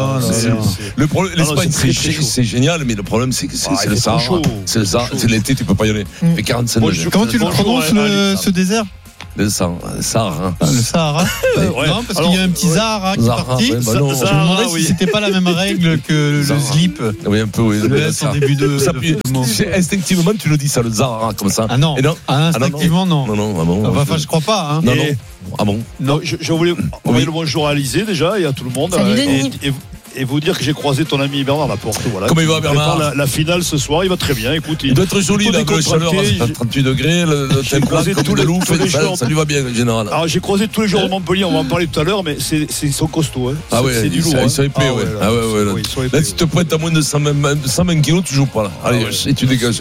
Speaker 1: Le problème, l'Espagne, c'est génial, mais le problème, c'est que c'est le Sahara. C'est l'été, tu peux pas y aller. Il fait 45 degrés.
Speaker 6: Comment tu le prononces, ce désert?
Speaker 1: Le Sahara.
Speaker 6: Le Sahara Non, parce qu'il y a un petit Sahara qui est parti. Je me demandais si c'était pas la même règle que le slip.
Speaker 1: Oui, un peu, oui.
Speaker 6: Le S en début de mot.
Speaker 1: Instinctivement, tu le dis ça, le Sahara, comme ça.
Speaker 6: Ah non, instinctivement, non.
Speaker 1: Non.
Speaker 6: Enfin, je crois pas.
Speaker 1: Non. Ah bon?
Speaker 4: Non, je voulais envoyer le bonjour à Alizé déjà et à tout le monde.
Speaker 3: Salut Denis.
Speaker 4: Et vous dire que j'ai croisé ton ami Bernard Laporte. Voilà.
Speaker 1: Comment il va, Bernard?
Speaker 4: La finale ce soir, il va très bien. Écoute,
Speaker 1: il doit être joli, là, le chaleur à 38 degrés, le température comme de l'ouf, ça lui va bien, en général.
Speaker 4: Alors, j'ai croisé tous les joueurs de Montpellier, on va en parler tout à l'heure, mais ils sont costauds. Hein.
Speaker 1: Ah ouais,
Speaker 4: c'est du lourd.
Speaker 1: Ils sont épais, ouais. Là, si tu te pointes à moins de 120 kilos, tu joues pas, là. Allez, et tu dégages.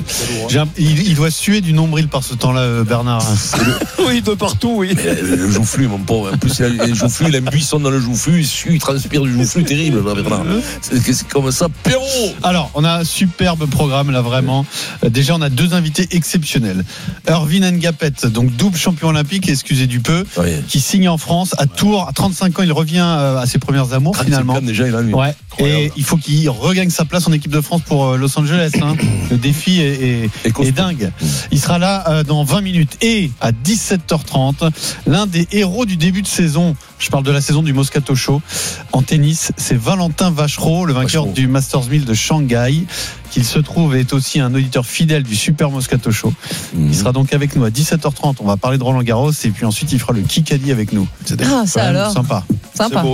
Speaker 6: Il doit suer du nombril par ce temps-là, Bernard.
Speaker 4: Oui, de partout, oui.
Speaker 1: Le joufflu, mon pauvre. En plus, il a le joufflu, il a un buisson dans le joufflu, il sue, il transpire du joufflu, terrible, Bernard. C'est comme ça, Perrault.
Speaker 6: Alors, on a un superbe programme là, vraiment. Déjà, on a deux invités exceptionnels. Erwin Ngapet, donc double champion olympique, excusez du peu, qui signe en France à Tours. À 35 ans, il revient à ses premières amours finalement.
Speaker 1: Déjà, il a mis.
Speaker 6: Ouais. Et il faut qu'il regagne sa place en équipe de France pour Los Angeles. Le défi est dingue. Il sera là dans 20 minutes. Et à 17h30, l'un des héros du début de saison, je parle de la saison du Moscato Show, en tennis, c'est Valentin Vachereau, le vainqueur du Masters 1000 de Shanghai, qu'il se trouve est aussi un auditeur fidèle du Super Moscato Show. Il sera donc avec nous à 17h30. On va parler de Roland Garros et puis ensuite il fera le Kikadi avec nous.
Speaker 3: C'est ça alors.
Speaker 6: Sympa.
Speaker 3: C'est beau.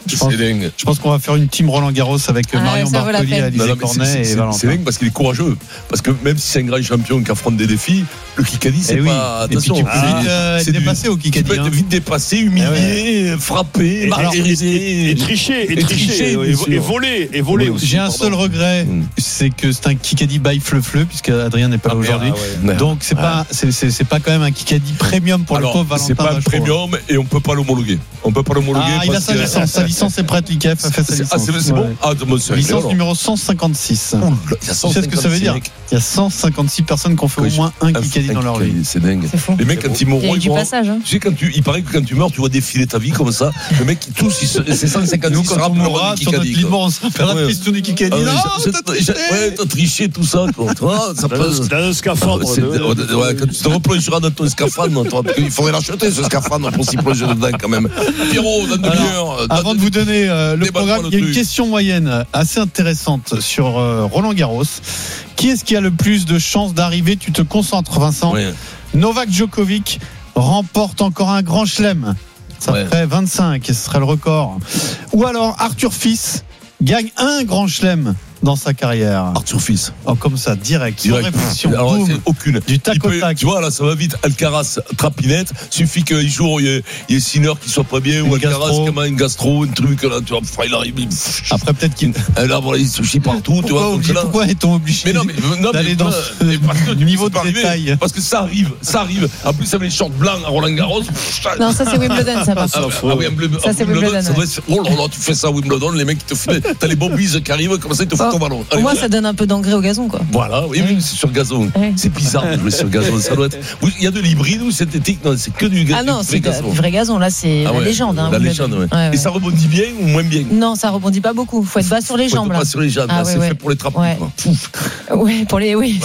Speaker 6: Je pense qu'on va faire une team Roland Garros avec Marion Bartoli, Alizé Cornet et Valentin.
Speaker 1: C'est dingue parce qu'il est courageux. Parce que même si c'est un grand champion qui affronte des défis, le Kikadi, c'est pas.
Speaker 6: Attention, tu peux vite être dépassé au Kikadi.
Speaker 1: Tu peux être vite dépassé, humilié, frappé, martyrisé.
Speaker 4: Et tricher. Et voler aussi.
Speaker 6: J'ai un seul regret, c'est que c'est un Kikadi by Fleu, puisque Adrien n'est pas là aujourd'hui. Donc c'est pas quand même un Kikadi premium pour le pauvre Valentin.
Speaker 1: C'est pas un premium et on peut pas l'homologuer.
Speaker 6: Il a sa licence est prête, l'IKF a fait sa licence.
Speaker 1: C'est bon.
Speaker 6: Licence numéro 156. Tu sais ce que ça veut dire? Il y a 156 personnes qui ont fait au moins un Kikadi dans leur vie.
Speaker 1: C'est dingue. Les mecs, quand ils mourront,
Speaker 3: du passage.
Speaker 1: Tu sais, il paraît que quand tu meurs, tu vois défiler ta vie comme ça. Le mec, tous, c'est 156.
Speaker 6: Nous, quand on mourra sur notre lit de mort, on se rappellera de question du Kikadi.
Speaker 1: Ouais, t'as triché, tout ça.
Speaker 4: Dans un scaphandre.
Speaker 1: Quand tu te replongeras dans ton scaphandre, il faudrait l'acheter, ce scaphandre, pour s'y plonger dedans quand même. Pierrot, dans demi-heure.
Speaker 6: Avant de vous donner le programme, il y a une question moyenne assez intéressante sur Roland Garros. Qui est-ce qui a le plus de chances d'arriver? Tu te concentres, Vincent. Novak Djokovic remporte encore un grand chelem. Ça ferait 25 et ce serait le record. Ou alors Arthur Fils gagne un grand chelem dans sa carrière.
Speaker 1: Arthur Fils.
Speaker 6: Comme ça, direct. Sans réflexion.
Speaker 1: Alors, c'est aucune.
Speaker 6: Du tac au tac.
Speaker 1: Tu vois, là, ça va vite. Alcaraz, trapinette. Suffit qu'il joue, il y ait Sinner qui soit pas bien, ou Alcaraz qui a une gastro, un truc, là, tu vois, il arrive.
Speaker 6: Après, peut-être qu'il.
Speaker 1: Là, voilà, il se chie partout, tu vois.
Speaker 6: Pourquoi est-on obligé d'aller dans ce niveau de détail?
Speaker 1: Parce que ça arrive. En plus, avec les shorts blancs à Roland Garros.
Speaker 3: Non, ça, c'est Wimbledon, ça passe.
Speaker 1: Ça, c'est Wimbledon. Oh là là, tu fais ça à Wimbledon, les mecs, ils te font. T'as les bobbies qui arrivent, comme ça, ils te font ton ballon.
Speaker 3: Pour moi, ça donne un peu d'engrais au gazon, quoi.
Speaker 1: Voilà, oui, c'est sur gazon. C'est bizarre de jouer sur gazon. Ça doit être. Il y a de l'hybride ou synthétique? Non, c'est que du gazon.
Speaker 3: Ah non, c'est du vrai gazon. Là, c'est la légende.
Speaker 1: La légende, ouais. Et ça rebondit bien ou moins bien?
Speaker 3: Non, ça rebondit pas beaucoup. Faut être bas sur les jambes, là.
Speaker 1: Bas sur les jambes, c'est fait pour les trapus.
Speaker 3: Oui, pour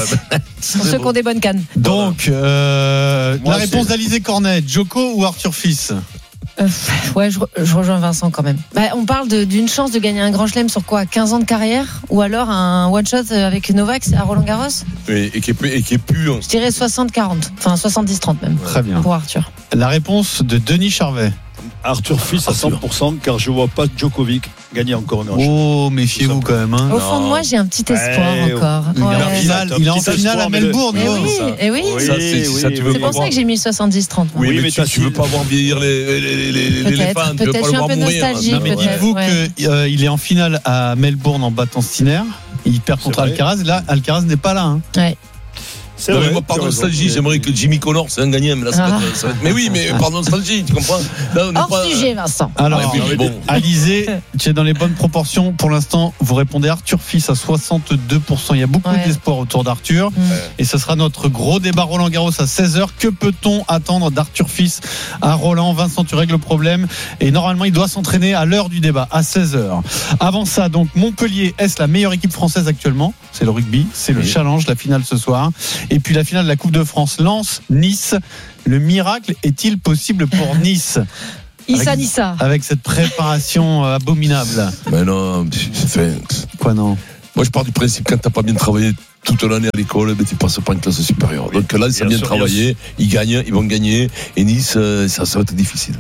Speaker 3: ceux qui ont des bonnes cannes.
Speaker 6: Donc, la réponse d'Alizé Cornet, Djoko ou Arthur Fils?
Speaker 3: Ouais, je rejoins Vincent quand même. On parle d'une chance de gagner un grand chelem sur quoi, 15 ans de carrière, ou alors un one shot avec Novak à Roland-Garros.
Speaker 1: Oui, et qui est plus.
Speaker 3: Je dirais 60-40, enfin 70-30 même.
Speaker 6: Très bien.
Speaker 3: Pour Arthur.
Speaker 6: La réponse de Denis Charvet.
Speaker 4: Arthur Fils à 100%, car je vois pas Djokovic gagner encore un grand chelem.
Speaker 6: Oh, méfiez-vous quand même.
Speaker 3: Au fond de moi, j'ai un petit espoir encore.
Speaker 6: Il est en finale à Melbourne.
Speaker 3: Oui. C'est pour ça que j'ai mis 70-30.
Speaker 1: Oui, mais tu veux pas voir vieillir l'éléphant.
Speaker 3: Peut-être, je suis un peu nostalgique.
Speaker 6: Mais dites-vous qu'il est en finale à Melbourne en battant Sinner. Il perd contre Alcaraz. Et là, Alcaraz n'est pas là.
Speaker 3: Ouais.
Speaker 1: Non, mais moi, par nostalgie, j'aimerais que Jimmy Connors c'est un gagnant, mais là, ça va être... Mais oui, mais par nostalgie, tu comprends? Là, on
Speaker 3: hors sujet, Vincent.
Speaker 6: Alors, Alizé, tu es dans les bonnes proportions. Pour l'instant, vous répondez Arthur Fils à 62%. Il y a beaucoup d'espoir autour d'Arthur. Et ce sera notre gros débat Roland-Garros à 16h. Que peut-on attendre d'Arthur Fils à Roland? Vincent, tu règles le problème. Et normalement, il doit s'entraîner à l'heure du débat, à 16h. Avant ça, donc, Montpellier, est-ce la meilleure équipe française actuellement? C'est le rugby, c'est le challenge, la finale ce soir. Et puis la finale de la Coupe de France, Lens, Nice. Le miracle est-il possible pour Nice?
Speaker 3: Issa.
Speaker 6: Avec cette préparation abominable.
Speaker 1: Mais non,
Speaker 6: quoi non?
Speaker 1: Moi je pars du principe quand t'as pas bien travaillé toute l'année à l'école, tu passes pas une classe supérieure. Donc là, c'est bien travaillé, ils vont gagner. Et Nice, ça va être difficile.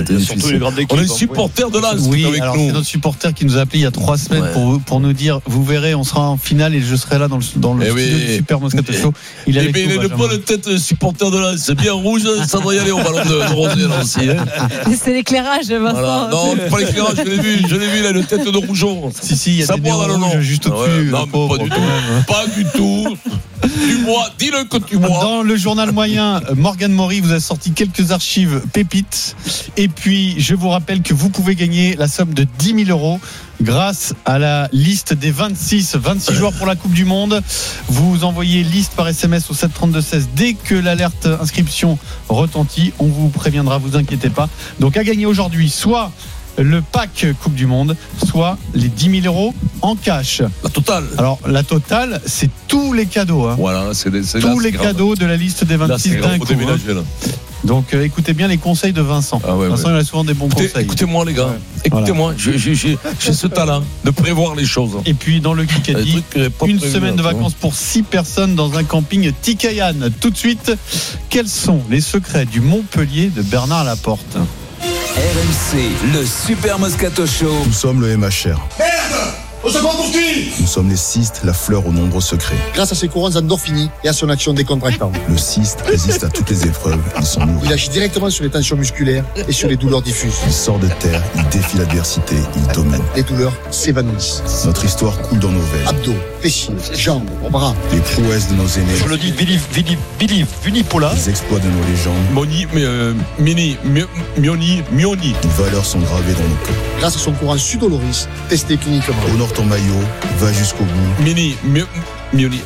Speaker 1: On est supporters de Lens.
Speaker 6: Oui, alors c'est notre supporter qui nous a appelé il y a 3 semaines pour nous dire, vous verrez, on sera en finale et je serai là dans le studio du Super Moscato Show. Il est le
Speaker 1: point de tête supporter de Lens, c'est bien rouge, ça doit y aller au ballon de rosé là aussi.
Speaker 3: C'est l'éclairage, Vincent.
Speaker 1: Voilà. Non, pas l'éclairage, je l'ai vu, là, le tête de rougeon.
Speaker 6: Si, il y a des néons rouges juste au-dessus.
Speaker 1: Non, pas du tout. Dis-le que tu bois.
Speaker 6: Dans le journal moyen, Morgan Maury vous a sorti quelques archives pépites. Et puis, je vous rappelle que vous pouvez gagner la somme de 10 000 euros grâce à la liste des 26 joueurs pour la Coupe du Monde. Vous envoyez liste par SMS au 732-16 dès que l'alerte inscription retentit. On vous préviendra, vous inquiétez pas. Donc, à gagner aujourd'hui, soit le pack Coupe du Monde, soit les 10 000 euros en cash.
Speaker 1: La totale.
Speaker 6: Alors, la totale, c'est tous les cadeaux.
Speaker 1: Voilà, c'est
Speaker 6: tous les cadeaux de la liste des 26 d'un coup. Donc, écoutez bien les conseils de Vincent. Vincent, il a souvent des bons conseils.
Speaker 1: Écoutez-moi, les gars. Écoutez-moi, j'ai ce talent de prévoir les choses.
Speaker 6: Et puis, dans le Kikadi, une semaine de vacances pour 6 personnes dans un camping Tikayan. Tout de suite, quels sont les secrets du Montpellier de Bernard Laporte?
Speaker 8: RMC, le Super Moscato Show.
Speaker 5: Nous sommes le MHR.
Speaker 9: Merde! Au secours pour qui?
Speaker 5: Nous sommes les cystes, la fleur aux nombreux secrets.
Speaker 9: Grâce à ses couronnes endorphiniques et à son action décontractante.
Speaker 5: Le cyste résiste à toutes les épreuves. Ils sont nourris.
Speaker 9: Il agit directement sur les tensions musculaires et sur les douleurs diffuses.
Speaker 5: Il sort de terre, il défie l'adversité, il domine.
Speaker 9: Les douleurs s'évanouissent.
Speaker 5: Notre histoire coule dans nos veines.
Speaker 9: Abdos, fessiers, jambes, bras.
Speaker 5: Les prouesses de nos aînés.
Speaker 4: Je le dis, Vili Poula.
Speaker 5: Les exploits de nos légendes.
Speaker 1: Mioni.
Speaker 5: Les valeurs sont gravées dans nos cœurs.
Speaker 9: Grâce à son courant Sudoloris, testé cliniquement.
Speaker 5: Honore ton maillot, va jusqu'au bout.
Speaker 1: Mioni.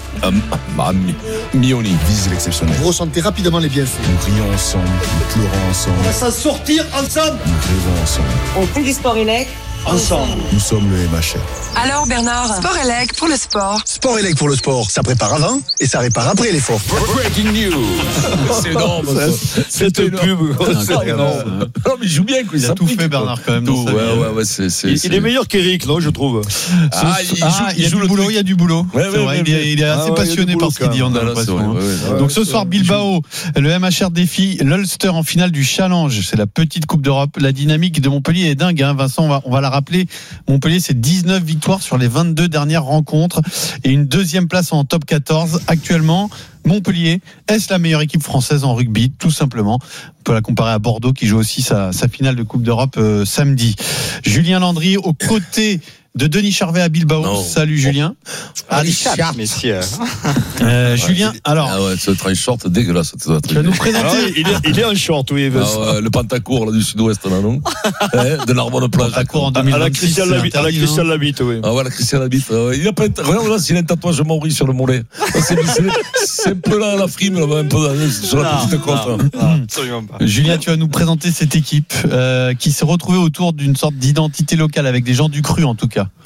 Speaker 5: Vise l'exceptionnel.
Speaker 9: Vous ressentez rapidement les bienfaits.
Speaker 5: Nous rions ensemble, nous pleurons ensemble.
Speaker 9: On va s'en sortir ensemble.
Speaker 5: Nous rêvons ensemble.
Speaker 12: On fait du sport élect
Speaker 9: ensemble.
Speaker 5: Nous sommes le MHR.
Speaker 12: Alors Bernard, Sport Élect pour le sport.
Speaker 9: Sport Élect pour le sport, ça prépare avant et ça répare après l'effort.
Speaker 1: Breaking news. C'est énorme.
Speaker 4: C'est une pub.
Speaker 1: Non mais il joue bien.
Speaker 6: Il a tout fait Bernard quand même.
Speaker 4: Il est meilleur qu'Eric, non, je trouve.
Speaker 6: Il y a du boulot. Il est assez passionné par ce qu'il dit. On a l'impression. Donc ce soir Bilbao, le MHR défie l'Ulster en finale du Challenge. C'est la petite Coupe d'Europe. La dynamique de Montpellier est dingue. Vincent, on va la rappeler. Montpellier, c'est 19 victoires sur les 22 dernières rencontres et une deuxième place en top 14 actuellement. Montpellier, est-ce la meilleure équipe française en rugby? Tout simplement. On peut la comparer à Bordeaux qui joue aussi sa finale de Coupe d'Europe samedi. Julien Landry aux côtés de Denis Charvet à Bilbao. Non. Salut Julien.
Speaker 4: Messieurs.
Speaker 6: Julien, alors.
Speaker 1: Ah ouais, ce trench short dégueulasse.
Speaker 6: Tu vas nous présenter.
Speaker 4: Il est en short, oui.
Speaker 1: Le Pantacourt là, du sud-ouest, là, non? De l'Arbonne plage.
Speaker 6: Pantacourt en 2026.
Speaker 4: À la Christian Labitte, oui.
Speaker 1: Ah ouais, la Christian Labitte. Il a pas regarde là, s'il a un tatouage Maurice sur le mollet. C'est un peu là, la frime, là, un peu sur la petite côte.
Speaker 4: Absolument pas.
Speaker 6: Julien, tu vas nous présenter cette équipe qui s'est retrouvée autour d'une sorte d'identité locale avec des gens du cru, en tout cas.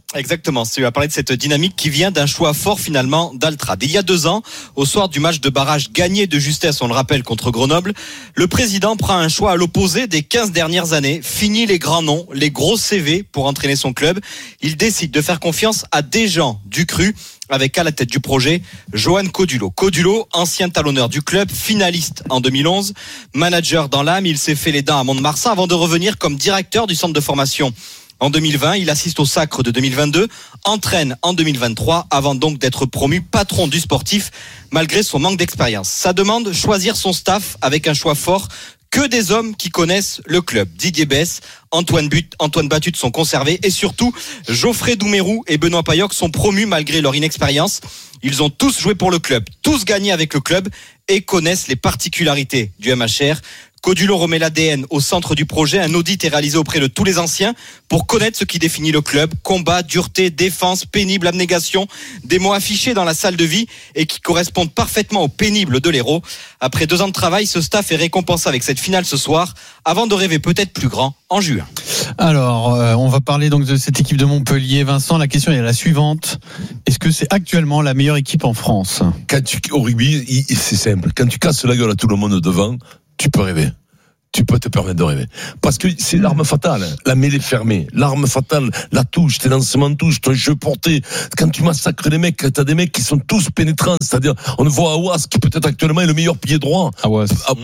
Speaker 10: Exactement, tu as parlé de cette dynamique qui vient d'un choix fort finalement d'Altrad. Il y a 2 ans, au soir du match de barrage gagné de justesse, on le rappelle, contre Grenoble, le président prend un choix à l'opposé des 15 dernières années. Fini les grands noms, les gros CV pour entraîner son club. Il décide de faire confiance à des gens du cru, avec à la tête du projet Johan Codulo. Codulo, ancien talonneur du club, finaliste en 2011, manager dans l'âme, il s'est fait les dents à Mont-de-Marsan avant de revenir comme directeur du centre de formation. En 2020, il assiste au sacre de 2022, entraîne en 2023, avant donc d'être promu patron du sportif, malgré son manque d'expérience. Ça demande choisir son staff avec un choix fort, que des hommes qui connaissent le club. Didier Besse, Antoine Batut sont conservés et surtout, Geoffrey Doumerou et Benoît Payoc sont promus malgré leur inexpérience. Ils ont tous joué pour le club, tous gagné avec le club et connaissent les particularités du MHR. Codulo remet l'ADN au centre du projet. Un audit est réalisé auprès de tous les anciens pour connaître ce qui définit le club. Combat, dureté, défense, pénible, abnégation. Des mots affichés dans la salle de vie et qui correspondent parfaitement au pénible de l'héros. Après 2 ans de travail, ce staff est récompensé avec cette finale ce soir avant de rêver peut-être plus grand en juin.
Speaker 6: Alors, on va parler donc de cette équipe de Montpellier. Vincent, la question est la suivante. Est-ce que c'est actuellement la meilleure équipe en France ?
Speaker 1: Au rugby, c'est simple. Quand tu casses la gueule à tout le monde devant, tu peux rêver. Tu peux te permettre de rêver. Parce que c'est l'arme fatale. La mêlée fermée. L'arme fatale, la touche, tes lancements de touche, ton jeu porté. Quand tu massacres les mecs, t'as des mecs qui sont tous pénétrants. C'est-à-dire, on voit Awas, qui peut-être actuellement est le meilleur pilier droit.
Speaker 6: Awas.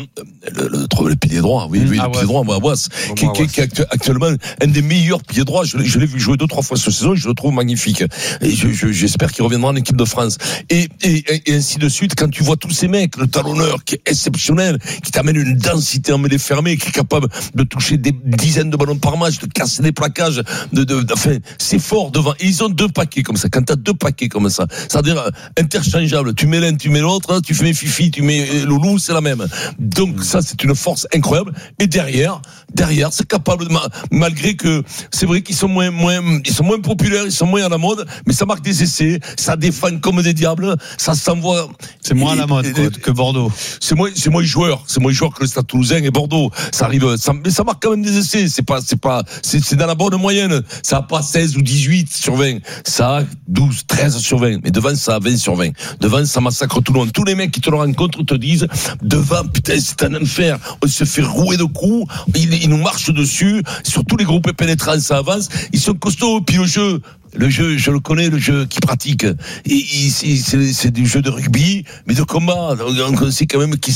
Speaker 1: Le pilier droit, oui, le pilier droit, Awas. Qui est actuellement un des meilleurs piliers droits. Je l'ai vu jouer 2-3 fois cette saison et je le trouve magnifique. Et j'espère qu'il reviendra en équipe de France. Et ainsi de suite, quand tu vois tous ces mecs, le talonneur qui est exceptionnel, qui t'amène une densité en mêlée fermée, qui est capable de toucher des dizaines de ballons par match, de casser des plaquages, enfin, c'est fort devant. Et ils ont 2 paquets comme ça. Quand t'as 2 paquets comme ça, c'est-à-dire interchangeable. Tu mets l'un, tu mets l'autre, tu fais Fifi, tu mets Loulou, c'est la même. Donc ça, c'est une force incroyable. Et derrière, c'est capable, malgré que c'est vrai qu'ils sont moins populaires, ils sont moins à la mode, mais ça marque des essais, ça défend comme des diables, ça s'envoie.
Speaker 6: C'est moins à la mode que Bordeaux.
Speaker 1: C'est moins joueur que le Stade Toulousain et Bordeaux. Ça arrive, mais ça marque quand même des essais. C'est dans la bonne moyenne. Ça a pas 16 ou 18 sur 20. Ça a 12, 13 sur 20. Mais devant, ça a 20 sur 20. Devant, ça massacre tout le monde. Tous les mecs qui te le rencontrent te disent, devant, putain, c'est un enfer. On se fait rouer de coups. Ils nous marchent dessus. Sur tous les groupes pénétrants, ça avance. Ils sont costauds. Puis le jeu, je le connais, le jeu qu'ils pratiquent. Et c'est du jeu de rugby, mais de combat. On sait quand même qui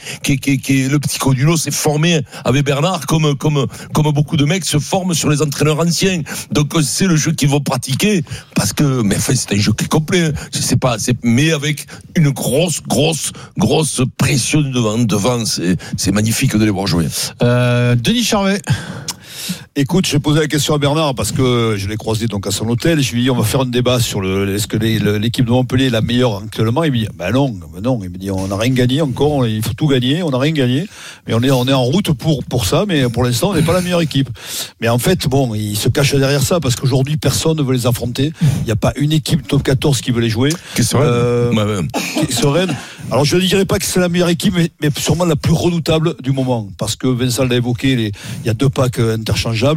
Speaker 1: est le petit Codulo s'est formé avec Bernard, comme beaucoup de mecs se forment sur les entraîneurs anciens. Donc c'est le jeu qu'ils vont pratiquer, parce que, mais enfin, c'est un jeu qui est complet. Mais avec une grosse pression devant. C'est magnifique de les voir jouer.
Speaker 6: Denis Charvet.
Speaker 4: Écoute, j'ai posé la question à Bernard parce que je l'ai croisé donc à son hôtel. Je lui ai dit on va faire un débat sur est-ce que l'équipe de Montpellier est la meilleure actuellement. Il me dit non. Il me dit on n'a rien gagné encore. Il faut tout gagner. On n'a rien gagné. Mais on est en route pour ça. Mais pour l'instant on n'est pas la meilleure équipe. Mais en fait il se cache derrière ça parce qu'aujourd'hui personne ne veut les affronter. Il n'y a pas une équipe top 14 qui veut les jouer.
Speaker 1: Qui est
Speaker 4: sereine. Alors je ne dirais pas que c'est la meilleure équipe, mais sûrement la plus redoutable du moment. Parce que Vincent l'a évoqué, il y a 2 packs interchangeables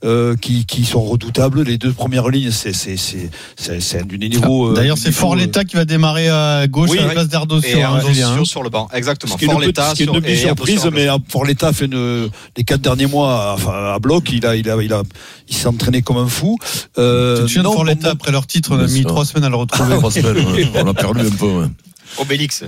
Speaker 4: qui sont redoutables. Les 2 premières lignes, c'est du niveau.
Speaker 6: D'ailleurs, c'est Forletta qui va démarrer à gauche à la place d'Erdosio.
Speaker 10: Et Erdosio sur le banc, exactement.
Speaker 4: Forletta, c'est une demi-surprise, mais Forletta fait les 4 derniers mois à bloc. Il s'est entraîné comme un fou.
Speaker 6: Tu te souviens de Forletta, après leur titre, on a mis 3 semaines à le retrouver.
Speaker 1: 3 semaines, on a perdu un peu. Ouais.
Speaker 10: Obélix.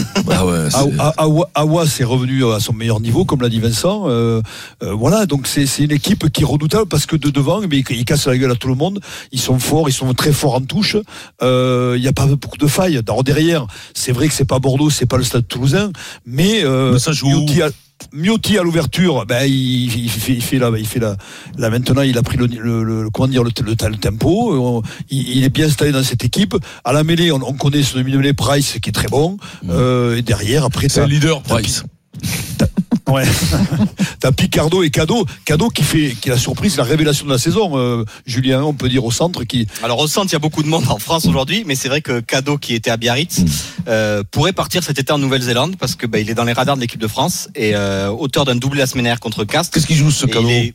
Speaker 4: Awas est revenu à son meilleur niveau, comme l'a dit Vincent. Voilà, donc c'est une équipe qui est redoutable parce que de devant, mais ils cassent la gueule à tout le monde. Ils sont forts, ils sont très forts en touche. Il n'y a pas beaucoup de failles. Alors derrière, c'est vrai que c'est pas Bordeaux, c'est pas le Stade Toulousain, mais
Speaker 1: ça joue.
Speaker 4: Miotti à l'ouverture, il fait là maintenant il a pris le tempo, il est bien installé dans cette équipe. À la mêlée, on connaît ce demi-mêlée Price qui est très bon. Et derrière, après
Speaker 1: c'est un leader Price.
Speaker 4: Ouais. T'as Picardo et Cadeau qui est la surprise, la révélation de la saison. Julien, on peut dire au centre qui.
Speaker 10: Alors au centre, il y a beaucoup de monde en France aujourd'hui, mais c'est vrai que Cadeau qui était à Biarritz pourrait partir cet été en Nouvelle-Zélande parce que il est dans les radars de l'équipe de France et auteur d'un doublé la semaine dernière contre Castres.
Speaker 1: Qu'est-ce qu'il joue ce Cadeau?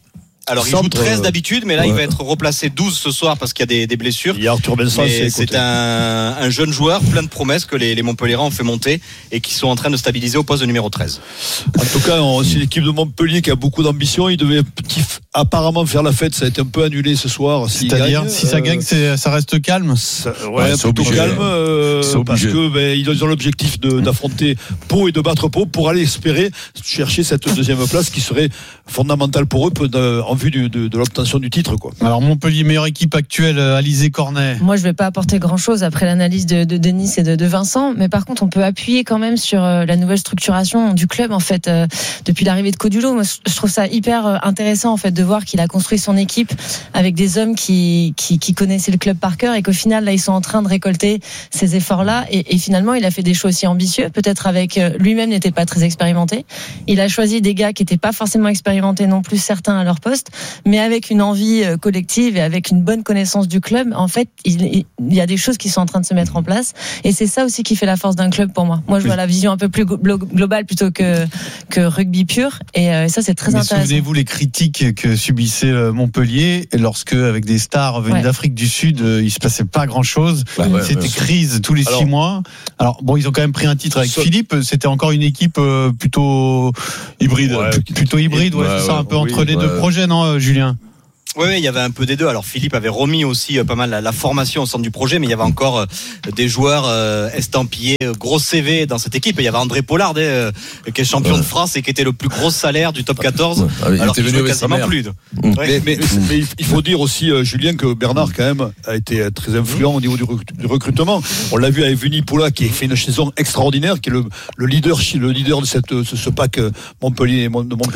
Speaker 10: Alors, il joue 13 d'habitude, mais là, il va être replacé 12 ce soir parce qu'il y a des blessures.
Speaker 4: Il y a Arthur Vincent,
Speaker 10: c'est un jeune joueur plein de promesses que les Montpellierans ont fait monter et qui sont en train de stabiliser au poste de numéro 13.
Speaker 4: En tout cas, c'est l'équipe de Montpellier qui a beaucoup d'ambition. Il devait apparemment faire la fête. Ça a été un peu annulé ce soir.
Speaker 6: C'est-à-dire, si ça gagne, ça reste calme.
Speaker 4: Plutôt calme. Parce que ils ont l'objectif d'affronter Pau et de battre Pau pour aller espérer chercher cette deuxième place qui serait fondamentale pour eux en vue de l'obtention du titre, quoi.
Speaker 6: Alors Montpellier, meilleure équipe actuelle, Alizé Cornet.
Speaker 3: Moi je vais pas apporter grand chose après l'analyse de Denis et de Vincent, mais par contre on peut appuyer quand même sur la nouvelle structuration du club en fait depuis l'arrivée de Codulot. Moi je trouve ça hyper intéressant en fait de voir qu'il a construit son équipe avec des hommes qui connaissaient le club par cœur et qu'au final là ils sont en train de récolter ces efforts là et finalement il a fait des choix aussi ambitieux, peut-être avec lui-même n'était pas très expérimenté. Il a choisi des gars qui n'étaient pas forcément expérimentés non plus, certains à leur poste, mais avec une envie collective et avec une bonne connaissance du club. En fait, il y a des choses qui sont en train de se mettre en place et c'est ça aussi qui fait la force d'un club pour moi. Moi, je vois la vision un peu plus globale plutôt que rugby pur et ça, c'est très intéressant.
Speaker 6: Souvenez-vous les critiques que subissait Montpellier lorsque, avec des stars venues d'Afrique du Sud, il se passait pas grand-chose. C'était crise tous les 6 mois. Alors, bon, ils ont quand même pris un titre avec Philippe. C'était encore une équipe plutôt hybride. C'est ça, un peu entre les deux projets, non, Julien?
Speaker 10: Oui, il y avait un peu des deux. Alors Philippe avait remis aussi pas mal la formation au centre du projet, mais il y avait encore des joueurs estampillés, gros CV dans cette équipe. Et il y avait André Pollard qui est champion de France et qui était le plus gros salaire du top 14, alors qu'il jouait quasiment plus.
Speaker 4: Mais il faut dire aussi, Julien, que Bernard quand même a été très influent au niveau du recrutement. On l'a vu avec Vunipola qui a fait une saison extraordinaire, qui est le leader de ce pack Montpellier.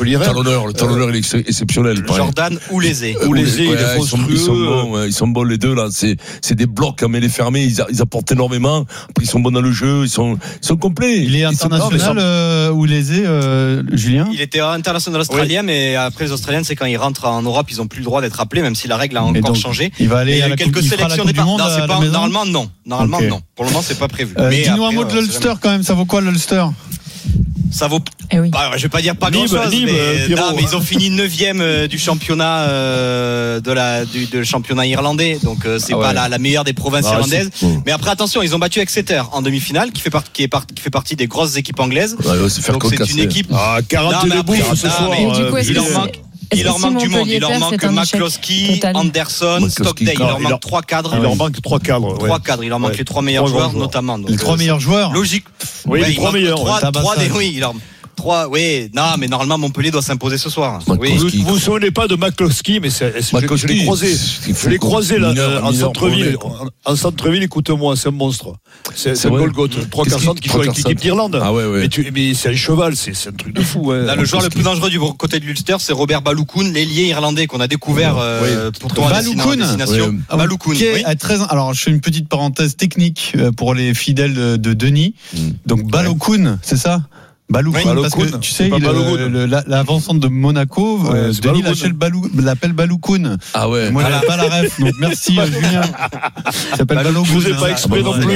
Speaker 1: Le talonneur il est exceptionnel.
Speaker 10: Jordan Oulésé.
Speaker 1: Ils sont bons les deux là. C'est des blocs à mêlée fermée. Ils apportent énormément. Après, ils sont bons dans le jeu. Ils sont complets.
Speaker 6: Il est international Oulésé, Julien.
Speaker 10: Il était international australien, mais après les Australiens, c'est quand ils rentrent en Europe, ils ont plus le droit d'être appelés, même si la règle a encore changé.
Speaker 6: Il va aller à
Speaker 10: quelques sélections
Speaker 6: du monde.
Speaker 10: Normalement non. Non. Pour le moment, c'est pas prévu.
Speaker 6: Dis-nous un mot de l'Ulster quand même. Ça vaut quoi l'Ulster?
Speaker 10: Ça vaut. Je vais pas dire pas grand chose, mais ils ont fini 9e du championnat du championnat irlandais, donc c'est pas la meilleure des provinces irlandaises. Mais après attention, ils ont battu Exeter en demi-finale, qui fait partie des grosses équipes anglaises. Donc c'est une équipe.
Speaker 4: 40 de bouffe ce soir.
Speaker 10: Il leur manque du monde. Il leur manque McCloskey, Anderson, Stockdale. Il leur manque 3 cadres.
Speaker 4: Il leur manque 3 cadres.
Speaker 10: 3 cadres. Il leur manque les 3 meilleurs joueurs, notamment.
Speaker 6: Les 3 meilleurs joueurs.
Speaker 10: Logique.
Speaker 4: Oui, les 3 meilleurs.
Speaker 10: 3, oui, non, mais normalement Montpellier doit s'imposer ce soir.
Speaker 4: Oui. Vous vous souvenez pas de McCloskey, mais je l'ai croisé. Je l'ai croisé là, en centre-ville. En centre-ville, écoute-moi, c'est un monstre. C'est un Golgoth, 3-4 qui joue avec l'équipe d'Irlande.
Speaker 1: Ah ouais.
Speaker 4: Mais c'est un cheval, c'est un truc de fou.
Speaker 10: Là, le joueur le plus dangereux du côté de l'Ulster, c'est Robert Balogun, l'ailier irlandais qu'on a découvert pour ton destination.
Speaker 6: Balogun. Alors, je fais une petite parenthèse technique pour les fidèles de Denis. Donc Balogun, c'est ça? Balogun, parce que tu sais, l'avant-centre de Monaco, Denis l'appelle Balogun.
Speaker 1: Ah ouais.
Speaker 6: Moi, j'avais pas la ref, donc merci Julien. Il s'appelle Balogun.
Speaker 4: Je vous ai pas exprès non plus,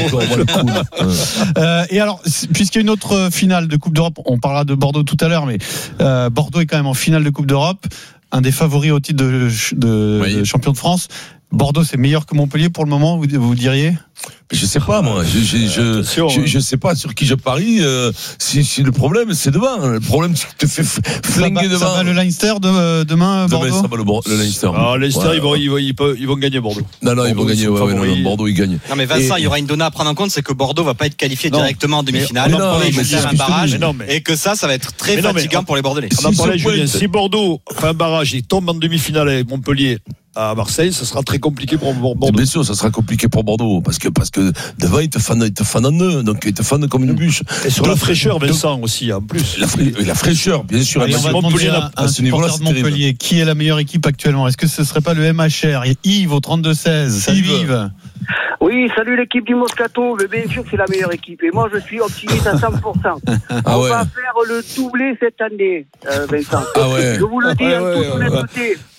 Speaker 6: Et alors, puisqu'il y a une autre finale de Coupe d'Europe, on parlera de Bordeaux tout à l'heure, mais Bordeaux est quand même en finale de Coupe d'Europe, un des favoris au titre de champion de France. Bordeaux, c'est meilleur que Montpellier pour le moment, vous diriez?
Speaker 1: Je sais pas, moi. Je sais pas sur qui je parie. Si le problème, c'est devant. Le problème, c'est que tu te fais flinguer devant.
Speaker 6: Ça va le Leinster demain, Bordeaux?
Speaker 1: Demain, ça va le Leinster.
Speaker 4: Ah, Leinster, ils vont gagner Bordeaux.
Speaker 1: Non, ils vont gagner. Bordeaux, ils gagnent.
Speaker 10: Non, mais Vincent, il y aura une donnée à prendre en compte, c'est que Bordeaux va pas être qualifié directement en demi-finale. Ils vont faire un barrage. Et que ça va être très fatigant pour les Bordelais.
Speaker 4: On en parlait, Julien. Si Bordeaux fait un barrage et tombe en demi-finale avec Montpellier à Marseille, ça sera très compliqué pour Bordeaux.
Speaker 1: Bien sûr, ça sera compliqué pour Bordeaux parce que devant ils te fanent en eux, donc ils te fanent comme une bûche.
Speaker 4: Et sur la fraîcheur, Vincent aussi en plus.
Speaker 1: La fraîcheur, bien sûr.
Speaker 6: Allez, on va demander à ce niveau-là, de Montpellier, qui est la meilleure équipe actuellement? Est-ce que ce serait pas le MHR? Yves au 32-16. Salut Yves.
Speaker 13: Oui, salut l'équipe du Moscato. Mais bien sûr, c'est la meilleure équipe. Et moi, je suis optimiste à 100%. On va faire le doublé cette année, Vincent.
Speaker 1: Ah ouais.
Speaker 13: Je vous le dis en toute honnêteté.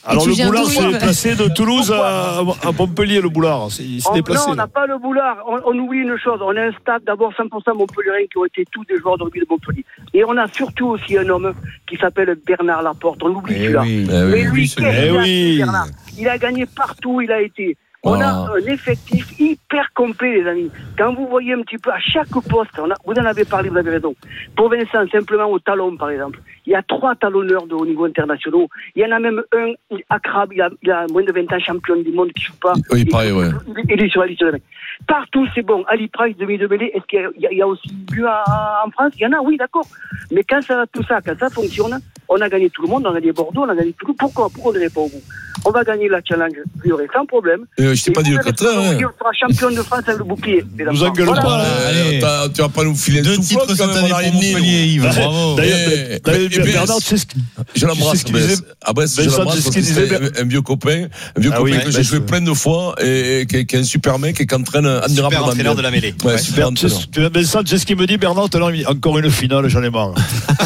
Speaker 4: Alors le Boulard s'est déplacé de Toulouse à Montpellier, le Boulard. Il s'est déplacé.
Speaker 13: Non, on n'a pas le Boulard. On oublie une chose. On a un stade d'abord 100% montpelliérain qui ont été tous des joueurs de rugby de Montpellier. Et on a surtout aussi un homme qui s'appelle Bernard Laporte. On l'oublie celui-là. Mais lui, Bernard, il a gagné partout, il a été. On a un effectif hyper complet, les amis. Quand vous voyez un petit peu à chaque poste, vous en avez parlé, vous avez raison. Pour Vincent, simplement au talon, par exemple, il y a 3 talonneurs de haut niveau internationaux. Il y en a même un à Crabbe, il a moins de 20 ans, champion du monde, qui joue pas.
Speaker 1: Oui, pareil, ouais.
Speaker 13: Il est sur la liste de la mêlée. Partout, c'est bon. Ali Price, demi de mêlée, est-ce qu'il y a aussi but en France? Il y en a, oui, d'accord. Mais quand ça fonctionne, on a gagné tout le monde, on a gagné Bordeaux, on a gagné tout le monde. Pourquoi on n'irait pas au bout? On va gagner la challenge Violet sans problème.
Speaker 1: Je t'ai pas dit le contraire.
Speaker 13: On sera champion de France avec le bouclier.
Speaker 4: Nous engueule pas.
Speaker 1: Tu vas pas nous filer un souffle quand même en arrière de
Speaker 6: Montpellier, Yves. Bravo.
Speaker 4: D'ailleurs, Bernard, tu sais ce
Speaker 1: je l'embrasse. À Brest, je l'embrasse parce que c'est un vieux copain que j'ai joué plein de fois et qui est un super mec et qui entraîne admirablement.
Speaker 10: Super entraîneur de la mêlée.
Speaker 1: Ouais, super entraîneur.
Speaker 4: Vincent, tu sais ce qu'il me dit, Bernard, encore une finale, j'en ai marre.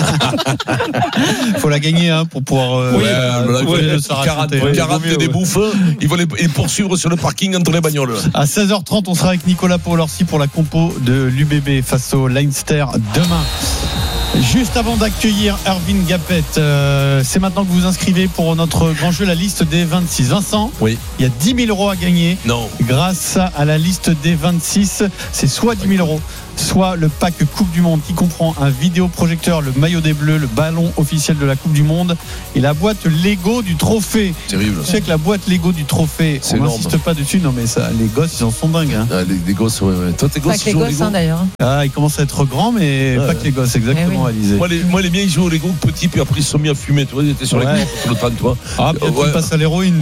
Speaker 6: Faut la gagner pour pouvoir.
Speaker 1: 40 des bouffes, ils vont les poursuivre sur le parking entre les bagnoles.
Speaker 6: À 16h30, on sera avec Nicolas Paul-Orsi pour la compo de l'UBB face au Leinster demain. Juste avant d'accueillir Erwin Gapet, c'est maintenant que vous vous inscrivez pour notre grand jeu, la liste des 26. Vincent,
Speaker 1: oui.
Speaker 6: Il y a 10 000 euros à gagner.
Speaker 1: Non.
Speaker 6: Grâce à la liste des 26, c'est soit 10 000 euros, soit le pack Coupe du Monde qui comprend un vidéoprojecteur, le maillot des Bleus, le ballon officiel de la Coupe du Monde et la boîte Lego du trophée.
Speaker 1: Terrible.
Speaker 6: Tu sais que la boîte Lego du trophée, on n'insiste pas dessus. Non mais ça, les gosses, ils en sont dingues. Hein.
Speaker 1: Ah, les gosses, ouais. Toi, tes gosses,
Speaker 3: pas que les gosses, d'ailleurs.
Speaker 6: Ah, ils commencent à être grands, mais pas que les gosses, exactement, Alizé.
Speaker 1: Moi, les miens, ils jouent au Lego petits, puis après, ils se sont mis à fumer. Tu vois, ils étaient sur les gros tout le temps, toi.
Speaker 6: Ah, peut-être qu'ils passent à l'héroïne.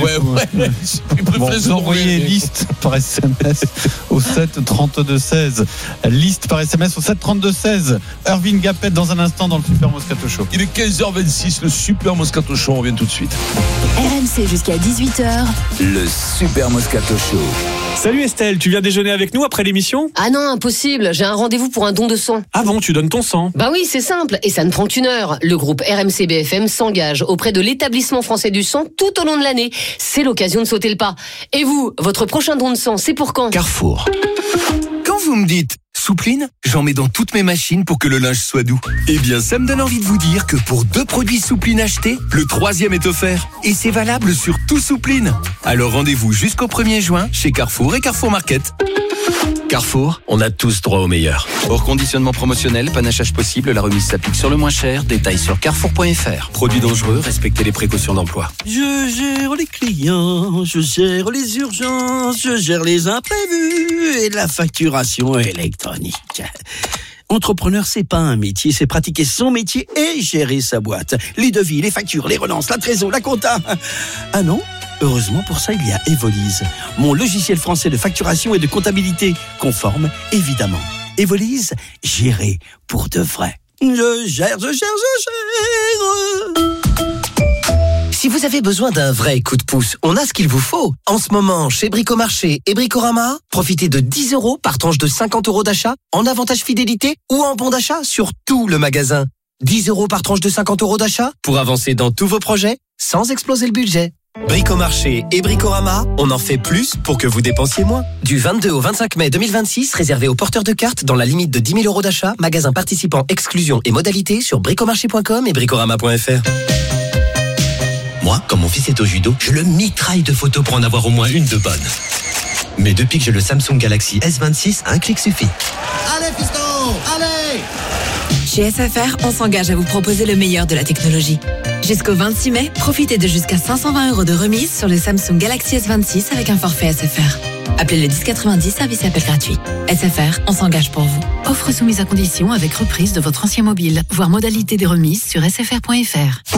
Speaker 6: Bon, vous envoyez liste par SMS au 7 32 16. Liste par SMS au 7 32 16. Erwin Gapet dans un instant dans le Super Moscato Show.
Speaker 1: Il est 15h26, le Super Moscato Show, on revient tout de suite.
Speaker 7: RMC jusqu'à 18h.
Speaker 8: Le Super Moscato Show.
Speaker 14: Salut Estelle, tu viens déjeuner avec nous après l'émission ?
Speaker 15: Ah non, impossible, j'ai un rendez-vous pour un don de sang.
Speaker 14: Ah bon, tu donnes ton sang ?
Speaker 15: Bah oui, c'est simple, et ça ne prend qu'une heure. Le groupe RMC BFM s'engage auprès de l'Établissement français du sang tout au long de l'année. C'est l'occasion de sauter le pas. Et vous, votre prochain don de sang, c'est pour quand ?
Speaker 11: Carrefour. Quand vous me dites soupline, j'en mets dans toutes mes machines pour que le linge soit doux. Eh bien, ça me donne envie de vous dire que pour 2 produits soupline achetés, le 3e est offert. Et c'est valable sur tout soupline. Alors rendez-vous jusqu'au 1er juin chez Carrefour et Carrefour Market. Carrefour, on a tous droit au meilleur.
Speaker 10: Hors conditionnement promotionnel, panachage possible, la remise s'applique sur le moins cher. Détails sur carrefour.fr.
Speaker 11: Produits dangereux, respectez les précautions d'emploi.
Speaker 16: Je gère les clients, je gère les urgences, je gère les imprévus et la facturation électronique. Entrepreneur, c'est pas un métier, c'est pratiquer son métier et gérer sa boîte. Les devis, les factures, les relances, la trésor, la compta. Ah non ? Heureusement, pour ça, il y a Evolise, mon logiciel français de facturation et de comptabilité, conforme, évidemment. Evolise, gérer pour de vrai. Je gère.
Speaker 24: Si vous avez besoin d'un vrai coup de pouce, on a ce qu'il vous faut. En ce moment, chez Bricomarché et Bricorama, profitez de 10 € par tranche de 50 € d'achat, en avantage fidélité ou en bon d'achat sur tout le magasin. 10 € par tranche de 50 € d'achat pour avancer dans tous vos projets sans exploser le budget. Bricomarché et Bricorama, on en fait plus pour que vous dépensiez moins. Du 22 au 25 mai 2026, réservé aux porteurs de cartes dans la limite de 10 000 € d'achat, magasin participant, exclusion et modalités sur bricomarché.com et bricorama.fr.
Speaker 25: Moi, quand mon fils est au judo, je le mitraille de photos pour en avoir au moins une de bonne. Mais depuis que j'ai le Samsung Galaxy S26, un clic suffit.
Speaker 23: Allez, fiston, allez!
Speaker 12: Chez SFR, on s'engage à vous proposer le meilleur de la technologie. Jusqu'au 26 mai, profitez de jusqu'à 520 € de remise sur le Samsung Galaxy S26 avec un forfait SFR. Appelez le 1090, service appel gratuit. SFR, on s'engage pour vous. Offre soumise à condition avec reprise de votre ancien mobile. Voir modalité des remises sur sfr.fr.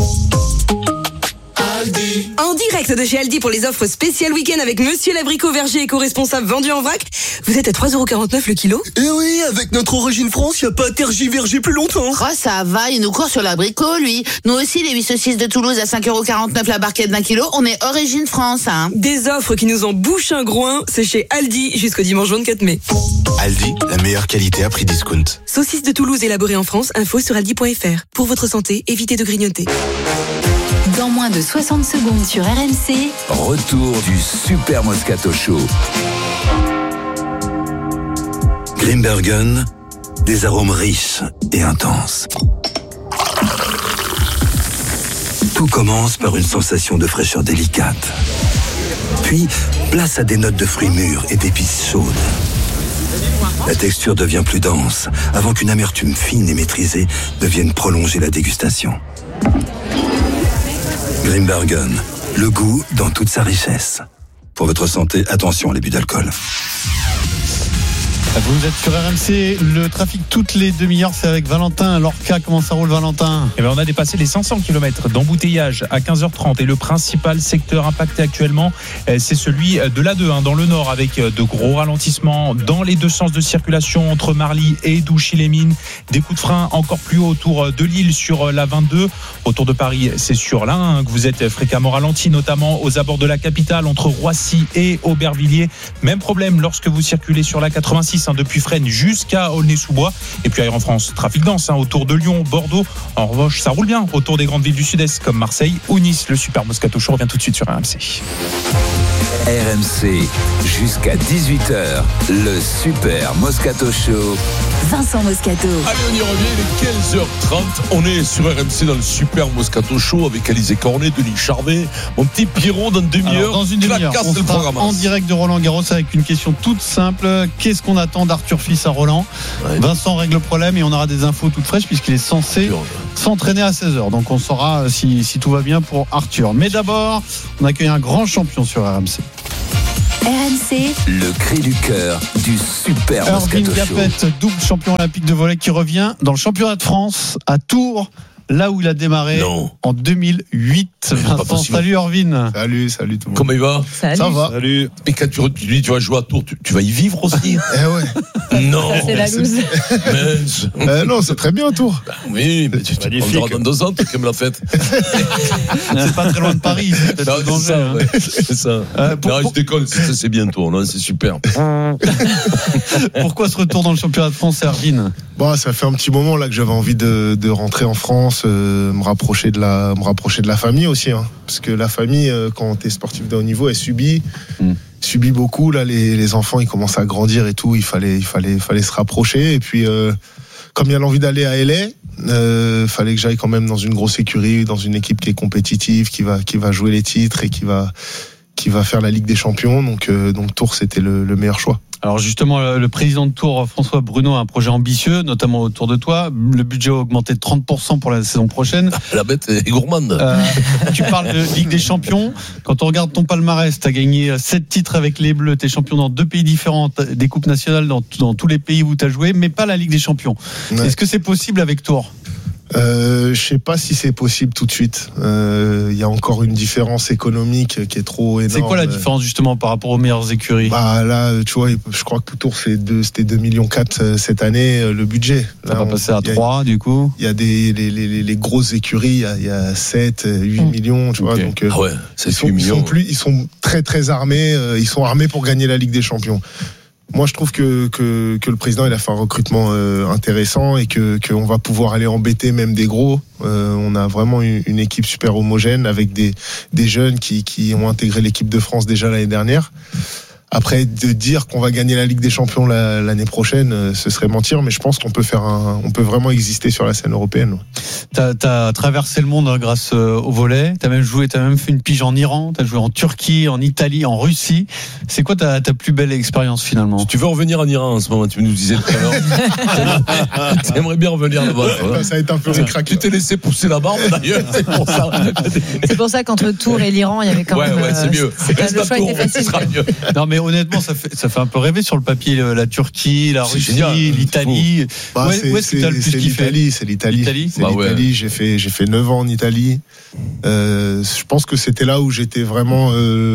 Speaker 12: En direct de chez Aldi pour les offres spéciales week-end avec Monsieur l'abricot verger éco-responsable vendu en vrac. Vous êtes à 3,49 € le kilo.
Speaker 24: Eh oui, avec notre origine France, y a pas à tergiverger plus longtemps.
Speaker 22: Oh, ça va, il nous court sur l'abricot, lui. Nous aussi, les 8 saucisses de Toulouse à 5,49 € la barquette d'1 kilo, on est origine France, hein.
Speaker 12: Des offres qui nous en bouchent un groin, c'est chez Aldi jusqu'au dimanche 24 mai.
Speaker 25: Aldi, la meilleure qualité à prix discount.
Speaker 12: Saucisses de Toulouse élaborées en France, info sur aldi.fr. Pour votre santé, évitez de grignoter.
Speaker 7: Dans moins de 60 secondes sur RMC.
Speaker 8: Retour du Super Moscato Show.
Speaker 11: Grimbergen, des arômes riches et intenses. Tout commence par une sensation de fraîcheur délicate. Puis, place à des notes de fruits mûrs et d'épices chaudes. La texture devient plus dense, avant qu'une amertume fine et maîtrisée ne vienne prolonger la dégustation. Grimbergen, le goût dans toute sa richesse. Pour votre santé, attention à l'abus d'alcool.
Speaker 6: Vous êtes sur RMC, le trafic toutes les demi-heures, c'est avec Valentin Lorca. Comment ça roule, Valentin ?
Speaker 2: Eh bien, on a dépassé les 500 km d'embouteillage à 15h30 et le principal secteur impacté actuellement, c'est celui de l'A2 dans le nord, avec de gros ralentissements dans les deux sens de circulation entre Marly et Douchy-les-Mines. Des coups de frein encore plus haut autour de Lille sur la 22. Autour de Paris, c'est sur l'A1 que vous êtes fréquemment ralenti, notamment aux abords de la capitale entre Roissy et Aubervilliers. Même problème lorsque vous circulez sur la 86 depuis Fresnes jusqu'à Aulnay-sous-Bois. Et puis ailleurs en France, trafic dense autour de Lyon, Bordeaux. En revanche, ça roule bien autour des grandes villes du sud-est comme Marseille ou Nice. Le Super Moscato Show revient tout de suite sur RMC.
Speaker 8: RMC, jusqu'à 18h, le Super Moscato Show.
Speaker 7: Vincent Moscato.
Speaker 1: Allez, on y revient, il est 15h30. On est sur RMC dans le Super Moscato Show avec Alizé Cornet, Denis Charvet. Mon petit Pierrot, dans une demi-heure.
Speaker 6: Alors, dans une demi-heure, on sera en direct de Roland Garros avec une question toute simple. Qu'est-ce qu'on attend d'Arthur Fils à Roland ? Vincent règle le problème et on aura des infos toutes fraîches puisqu'il est censé s'entraîner à 16h. Donc on saura si tout va bien pour Arthur. Mais d'abord, on accueille un grand champion sur RMC.
Speaker 7: RMC,
Speaker 8: le cri du cœur du Super
Speaker 6: Irvine
Speaker 8: Moscato Show.
Speaker 6: Gapet, double champion olympique de volley qui revient dans le championnat de France à Tours, là où il a démarré en 2008. Vincent, salut Irvine.
Speaker 5: Salut tout le monde.
Speaker 1: Comment il va ?
Speaker 3: Salut.
Speaker 5: Ça va.
Speaker 1: Salut. Mais quand tu dis tu vas jouer à Tours, tu vas y vivre aussi.
Speaker 5: Eh ouais.
Speaker 1: Non.
Speaker 3: Ça, c'est la loose.
Speaker 1: Mince.
Speaker 5: Non, c'est très bien Tours.
Speaker 1: Oui, mais tu vas dans 2 ans, tu aimes la fête.
Speaker 6: C'est pas très loin de Paris. C'est
Speaker 1: Non,
Speaker 6: danger,
Speaker 1: c'est ça,
Speaker 6: hein.
Speaker 1: ouais. C'est ça. Non, je déconne, c'est bientôt, non, c'est super.
Speaker 6: Pourquoi ce retour dans le championnat de France, Irvine ?
Speaker 5: Bon, ça fait un petit moment là que j'avais envie de rentrer en France, me rapprocher de la famille aussi, hein. Parce que la famille, quand t'es sportif de haut niveau, elle subit beaucoup. Là, les enfants, ils commencent à grandir et tout. Il fallait se rapprocher. Et puis, comme il y a l'envie d'aller à LA, fallait que j'aille quand même dans une grosse écurie, dans une équipe qui est compétitive, qui va jouer les titres et qui va faire la Ligue des Champions. Donc Tours, c'était le meilleur choix.
Speaker 6: Alors justement, le président de Tours, François Bruno, a un projet ambitieux, notamment autour de toi. Le budget a augmenté de 30% pour la saison prochaine.
Speaker 1: La bête est gourmande.
Speaker 6: Tu parles de Ligue des Champions. Quand on regarde ton palmarès, tu as gagné 7 titres avec les Bleus. Tu es champion dans 2 pays différents, des coupes nationales dans tous les pays où tu as joué, mais pas la Ligue des Champions. Ouais. Est-ce que c'est possible avec Tours ?
Speaker 5: Je sais pas si c'est possible tout de suite. Il y a encore une différence économique qui est trop énorme.
Speaker 6: C'est quoi la différence justement par rapport aux meilleures écuries ?
Speaker 5: Bah là, tu vois, je crois que Tours c'était 2,4 millions cette année le budget.
Speaker 6: Ça va passer à 3 du coup.
Speaker 5: Il y a les grosses écuries, il y a 7, 8 millions, tu vois. Donc
Speaker 1: ouais,
Speaker 5: ils sont très très armés. Ils sont armés pour gagner la Ligue des Champions. Moi, je trouve que le président il a fait un recrutement intéressant et qu'on va pouvoir aller embêter même des gros. On a vraiment une équipe super homogène avec des jeunes qui ont intégré l'équipe de France déjà l'année dernière. Après, de dire qu'on va gagner la Ligue des Champions l'année prochaine, ce serait mentir, mais je pense qu'on peut on peut vraiment exister sur la scène européenne.
Speaker 6: T'as traversé le monde grâce au volley. T'as même fait une pige en Iran. T'as joué en Turquie, en Italie, en Russie. C'est quoi ta plus belle expérience finalement ?
Speaker 1: Tu veux revenir en Iran en ce moment ? Tu nous disais tout à l'heure. T'aimerais bien revenir là-bas.
Speaker 5: Ça va être un peu craqué.
Speaker 1: Tu t'es laissé pousser la barbe d'ailleurs.
Speaker 3: C'est pour ça qu'entre Tours et l'Iran, il y avait quand même.
Speaker 1: Ouais, c'est mieux.
Speaker 3: Le choix était facile.
Speaker 6: Non, mais honnêtement, ça fait un peu rêver sur le papier, la Turquie, la Russie, l'Italie.
Speaker 5: Où est-ce que t'as le plus kiffé ? C'est l'Italie. J'ai fait 9 ans en Italie. Je pense que c'était là où j'étais vraiment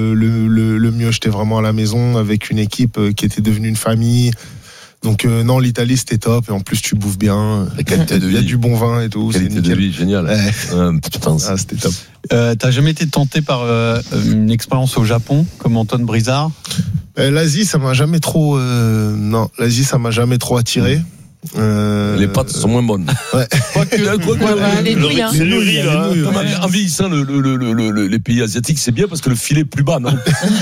Speaker 5: le mieux. J'étais vraiment à la maison avec une équipe qui était devenue une famille. Donc non, l'Italie c'était top et en plus tu bouffes bien. Il y a du bon vin et tout.
Speaker 1: Qualité de vie génial.
Speaker 5: C'était top.
Speaker 6: T'as jamais été tenté par une expérience au Japon comme Antoine Brizard ?
Speaker 5: L'Asie ça m'a jamais trop. Non, l'Asie ça m'a jamais trop attiré.
Speaker 1: Les pâtes sont moins bonnes.
Speaker 5: Ouais.
Speaker 3: Les nouilles, hein.
Speaker 5: C'est le riz, là.
Speaker 1: En vieillissant, les pays asiatiques, c'est bien parce que le filet est plus bas, non?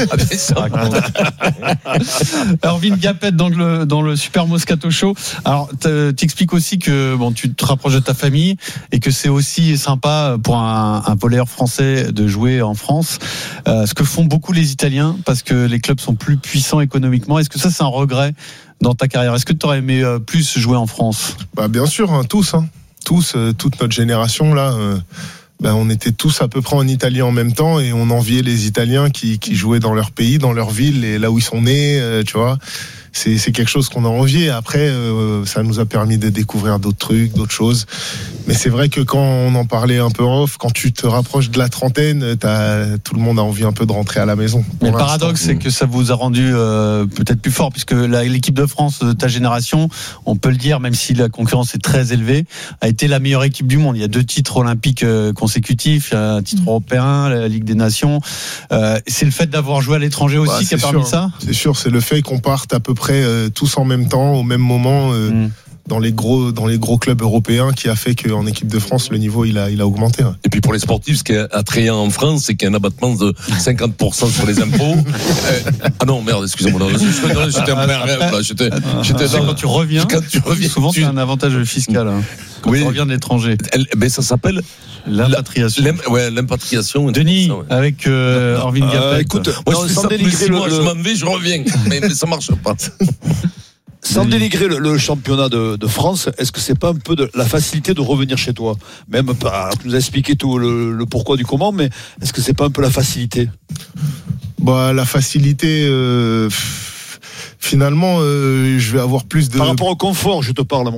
Speaker 6: Erwin Gapet dans le Super Moscato Show. Alors, t'expliques aussi que tu te rapproches de ta famille et que c'est aussi sympa pour un volleyeur français de jouer en France. Ce que font beaucoup les Italiens parce que les clubs sont plus puissants économiquement. Est-ce que ça, c'est un regret dans ta carrière? Est-ce que tu aurais aimé plus jouer en France?
Speaker 5: Bien sûr, tous, toute notre génération là. On était tous à peu près en Italie en même temps et on enviait les Italiens qui jouaient dans leur pays, dans leur ville et là où ils sont nés, tu vois. C'est quelque chose qu'on a envié. Après, ça nous a permis de découvrir d'autres trucs, d'autres choses. Mais c'est vrai que quand on en parlait un peu en off, quand tu te rapproches de la trentaine, tout le monde a envie un peu de rentrer à la maison.
Speaker 6: Mais le paradoxe, c'est que ça vous a rendu peut-être plus fort, puisque l'équipe de France de ta génération, on peut le dire, même si la concurrence est très élevée, a été la meilleure équipe du monde. Il y a 2 titres olympiques consécutifs, un titre européen, la Ligue des Nations. C'est le fait d'avoir joué à l'étranger aussi qui a permis ça?
Speaker 5: C'est sûr, c'est le fait qu'on parte à peu près tous en même temps, au même moment, dans les gros clubs européens, qui a fait qu'en équipe de France, le niveau il a augmenté. Ouais.
Speaker 1: Et puis pour les sportifs, ce qui est attrayant en France, c'est qu'il y a un abattement de 50% sur les impôts. Ah non, merde, excusez-moi. J'étais un peu rêve, là. J'étais
Speaker 6: quand tu reviens, souvent tu as un avantage fiscal. Quand tu reviens de l'étranger.
Speaker 1: Ça s'appelle
Speaker 6: l'impatriation.
Speaker 1: L'impatriation.
Speaker 6: Denis, avec Erwin Gapet.
Speaker 1: Écoute, moi, je m'en vais, je reviens. Mais ça marche pas.
Speaker 4: Sans dénigrer le championnat de France, est-ce que c'est pas un peu de la facilité de revenir chez toi? Même pas, tu nous as expliqué tout le pourquoi du comment, mais est-ce que c'est pas un peu la facilité?
Speaker 5: La facilité, finalement, je vais avoir plus de...
Speaker 4: Par rapport au confort, je te parle,